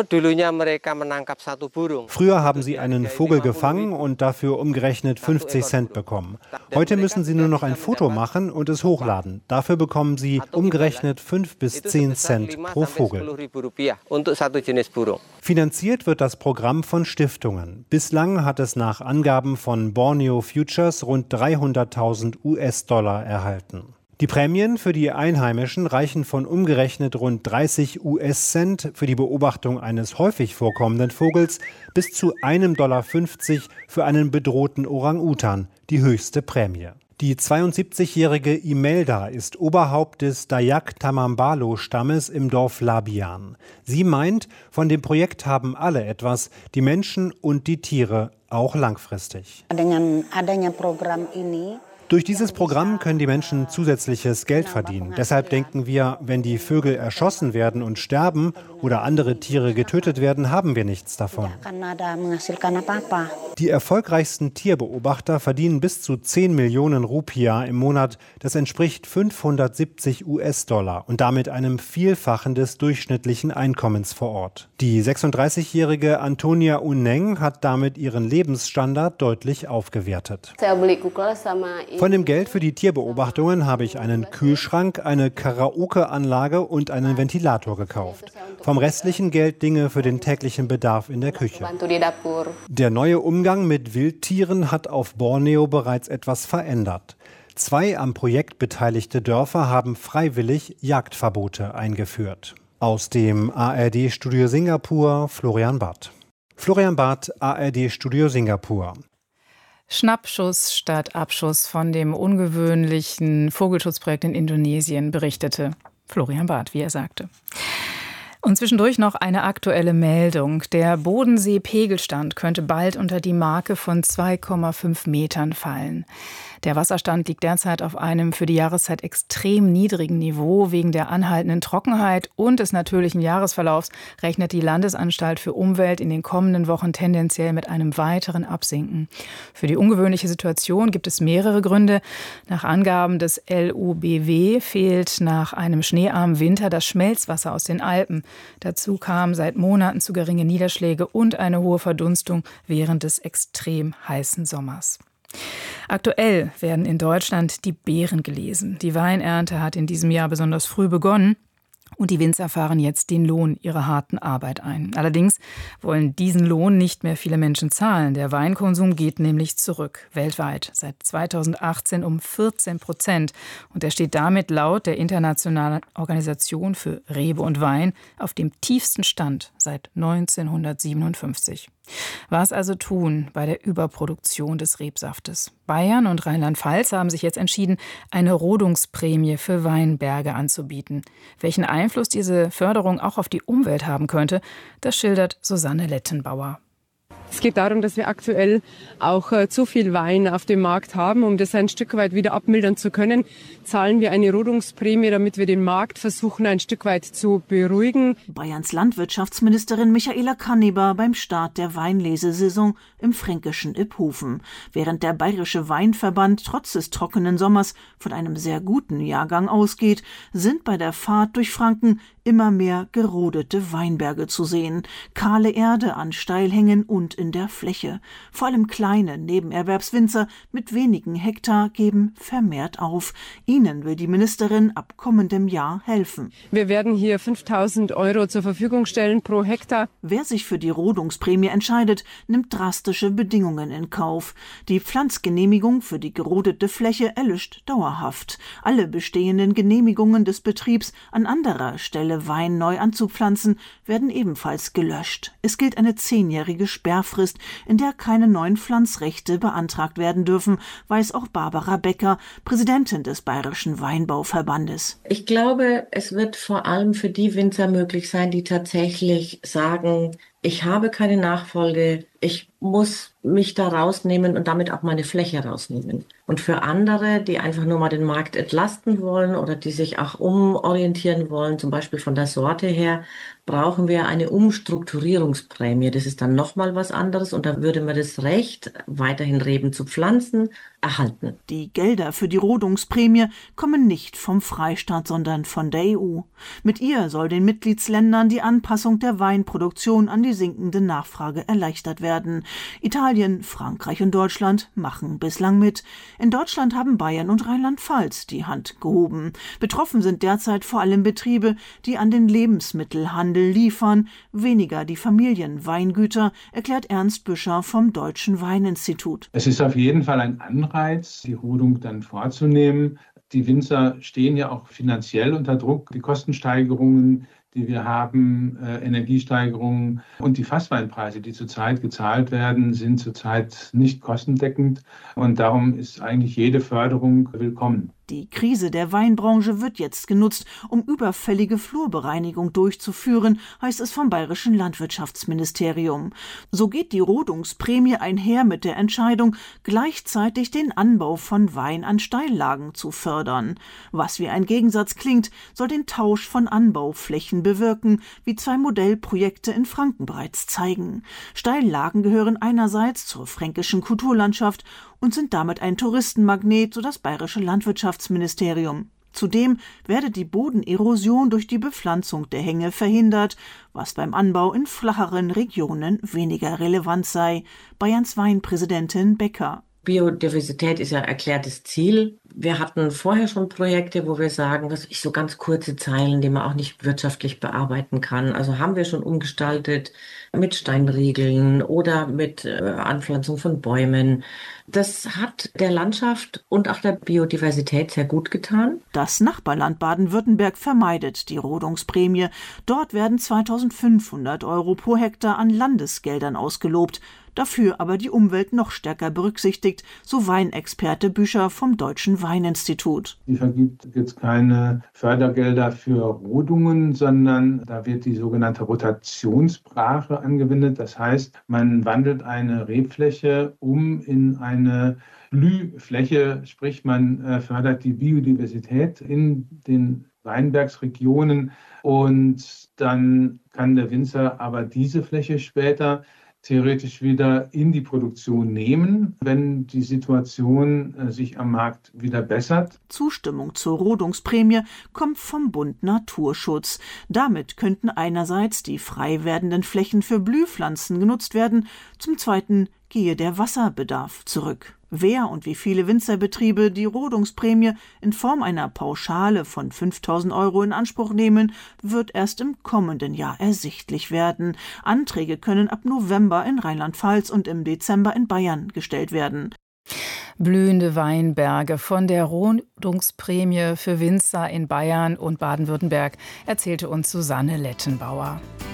Früher haben sie einen Vogel gefangen und dafür umgerechnet 50 Cent bekommen. Heute müssen sie nur noch ein Foto machen und es hochladen. Dafür bekommen sie umgerechnet 5 bis 10 Cent pro Vogel. Finanziert wird das Programm von Stiftungen. Bislang hat es nach Angaben von Borneo Futures rund 300.000 US-Dollar erhalten. Die Prämien für die Einheimischen reichen von umgerechnet rund 30 US-Cent für die Beobachtung eines häufig vorkommenden Vogels bis zu $1,50 für einen bedrohten Orang-Utan, die höchste Prämie. Die 72-jährige Imelda ist Oberhaupt des Dayak Tamambalo-Stammes im Dorf Labian. Sie meint, von dem Projekt haben alle etwas, die Menschen und die Tiere, auch langfristig. Durch dieses Programm können die Menschen zusätzliches Geld verdienen. Deshalb denken wir, wenn die Vögel erschossen werden und sterben oder andere Tiere getötet werden, haben wir nichts davon. Die erfolgreichsten Tierbeobachter verdienen bis zu 10 Millionen Rupiah im Monat. Das entspricht 570 US-Dollar und damit einem Vielfachen des durchschnittlichen Einkommens vor Ort. Die 36-jährige Antonia Uneng hat damit ihren Lebensstandard deutlich aufgewertet. Von dem Geld für die Tierbeobachtungen habe ich einen Kühlschrank, eine Karaoke-Anlage und einen Ventilator gekauft. Vom restlichen Geld Dinge für den täglichen Bedarf in der Küche. Der neue Umgang mit Wildtieren hat auf Borneo bereits etwas verändert. 2 am Projekt beteiligte Dörfer haben freiwillig Jagdverbote eingeführt. Aus dem ARD-Studio Singapur, Florian Barth. Florian Barth, ARD-Studio Singapur. Schnappschuss statt Abschuss von dem ungewöhnlichen Vogelschutzprojekt in Indonesien berichtete Florian Barth, wie er sagte. Und zwischendurch noch eine aktuelle Meldung. Der Bodenseepegelstand könnte bald unter die Marke von 2,5 Metern fallen. Der Wasserstand liegt derzeit auf einem für die Jahreszeit extrem niedrigen Niveau. Wegen der anhaltenden Trockenheit und des natürlichen Jahresverlaufs rechnet die Landesanstalt für Umwelt in den kommenden Wochen tendenziell mit einem weiteren Absinken. Für die ungewöhnliche Situation gibt es mehrere Gründe. Nach Angaben des LUBW fehlt nach einem schneearmen Winter das Schmelzwasser aus den Alpen. Dazu kamen seit Monaten zu geringe Niederschläge und eine hohe Verdunstung während des extrem heißen Sommers. Aktuell werden in Deutschland die Beeren gelesen. Die Weinernte hat in diesem Jahr besonders früh begonnen und die Winzer fahren jetzt den Lohn ihrer harten Arbeit ein. Allerdings wollen diesen Lohn nicht mehr viele Menschen zahlen. Der Weinkonsum geht nämlich zurück, weltweit, seit 2018 um 14%. Und er steht damit laut der Internationalen Organisation für Rebe und Wein auf dem tiefsten Stand seit 1957. Was also tun bei der Überproduktion des Rebsaftes? Bayern und Rheinland-Pfalz haben sich jetzt entschieden, eine Rodungsprämie für Weinberge anzubieten. Welchen Einfluss diese Förderung auch auf die Umwelt haben könnte, das schildert Susanne Lettenbauer. Es geht darum, dass wir aktuell auch zu viel Wein auf dem Markt haben. Um das ein Stück weit wieder abmildern zu können, zahlen wir eine Rodungsprämie, damit wir den Markt versuchen, ein Stück weit zu beruhigen. Bayerns Landwirtschaftsministerin Michaela Kanneber beim Start der Weinlesesaison im fränkischen Iphofen. Während der Bayerische Weinverband trotz des trockenen Sommers von einem sehr guten Jahrgang ausgeht, sind bei der Fahrt durch Franken immer mehr gerodete Weinberge zu sehen. Kahle Erde an Steilhängen und in der Fläche. Vor allem kleine Nebenerwerbswinzer mit wenigen Hektar geben vermehrt auf. Ihnen will die Ministerin ab kommendem Jahr helfen. Wir werden hier 5.000 € zur Verfügung stellen pro Hektar. Wer sich für die Rodungsprämie entscheidet, nimmt drastische Bedingungen in Kauf. Die Pflanzgenehmigung für die gerodete Fläche erlischt dauerhaft. Alle bestehenden Genehmigungen des Betriebs, an anderer Stelle Wein neu anzupflanzen, werden ebenfalls gelöscht. Es gilt eine 10-jährige Sperrfrist, in der keine neuen Pflanzrechte beantragt werden dürfen, weiß auch Barbara Becker, Präsidentin des Bayerischen Weinbauverbandes. Ich glaube, es wird vor allem für die Winzer möglich sein, die tatsächlich sagen, ich habe keine Nachfolge, ich muss mich da rausnehmen und damit auch meine Fläche rausnehmen. Und für andere, die einfach nur mal den Markt entlasten wollen oder die sich auch umorientieren wollen, zum Beispiel von der Sorte her, brauchen wir eine Umstrukturierungsprämie. Das ist dann nochmal was anderes und da würde man das Recht, weiterhin Reben zu pflanzen, erhalten. Die Gelder für die Rodungsprämie kommen nicht vom Freistaat, sondern von der EU. Mit ihr soll den Mitgliedsländern die Anpassung der Weinproduktion an die sinkende Nachfrage erleichtert werden. Italien, Frankreich und Deutschland machen bislang mit. In Deutschland haben Bayern und Rheinland-Pfalz die Hand gehoben. Betroffen sind derzeit vor allem Betriebe, die an den Lebensmittelhandel liefern, weniger die Familienweingüter, erklärt Ernst Büscher vom Deutschen Weininstitut. Es ist auf jeden Fall ein Anreiz, die Rodung dann vorzunehmen. Die Winzer stehen ja auch finanziell unter Druck. Die Kostensteigerungen, die wir haben, Energiesteigerungen und die Fassweinpreise, die zurzeit gezahlt werden, sind zurzeit nicht kostendeckend. Und darum ist eigentlich jede Förderung willkommen. Die Krise der Weinbranche wird jetzt genutzt, um überfällige Flurbereinigung durchzuführen, heißt es vom Bayerischen Landwirtschaftsministerium. So geht die Rodungsprämie einher mit der Entscheidung, gleichzeitig den Anbau von Wein an Steillagen zu fördern. Was wie ein Gegensatz klingt, soll den Tausch von Anbauflächen bewirken, wie 2 Modellprojekte in Franken bereits zeigen. Steillagen gehören einerseits zur fränkischen Kulturlandschaft und sind damit ein Touristenmagnet, so das Bayerische Landwirtschaftsministerium. Zudem werde die Bodenerosion durch die Bepflanzung der Hänge verhindert, was beim Anbau in flacheren Regionen weniger relevant sei. Bayerns Weinpräsidentin Becker. Biodiversität ist ja erklärtes Ziel. Wir hatten vorher schon Projekte, wo wir sagen, so ganz kurze Zeilen, die man auch nicht wirtschaftlich bearbeiten kann. Also haben wir schon umgestaltet mit Steinriegeln oder mit Anpflanzung von Bäumen. Das hat der Landschaft und auch der Biodiversität sehr gut getan. Das Nachbarland Baden-Württemberg vermeidet die Rodungsprämie. Dort werden 2.500 € pro Hektar an Landesgeldern ausgelobt. Dafür aber die Umwelt noch stärker berücksichtigt, so Weinexperte Büscher vom Deutschen Weininstitut. Die vergibt jetzt keine Fördergelder für Rodungen, sondern da wird die sogenannte Rotationsbrache angewendet. Das heißt, man wandelt eine Rebfläche um in eine Blühfläche, sprich man fördert die Biodiversität in den Weinbergsregionen und dann kann der Winzer aber diese Fläche später theoretisch wieder in die Produktion nehmen, wenn die Situation sich am Markt wieder bessert. Zustimmung zur Rodungsprämie kommt vom Bund Naturschutz. Damit könnten einerseits die frei werdenden Flächen für Blühpflanzen genutzt werden, zum Zweiten gehe der Wasserbedarf zurück. Wer und wie viele Winzerbetriebe die Rodungsprämie in Form einer Pauschale von 5.000 € in Anspruch nehmen, wird erst im kommenden Jahr ersichtlich werden. Anträge können ab November in Rheinland-Pfalz und im Dezember in Bayern gestellt werden. Blühende Weinberge von der Rodungsprämie für Winzer in Bayern und Baden-Württemberg, erzählte uns Susanne Lettenbauer.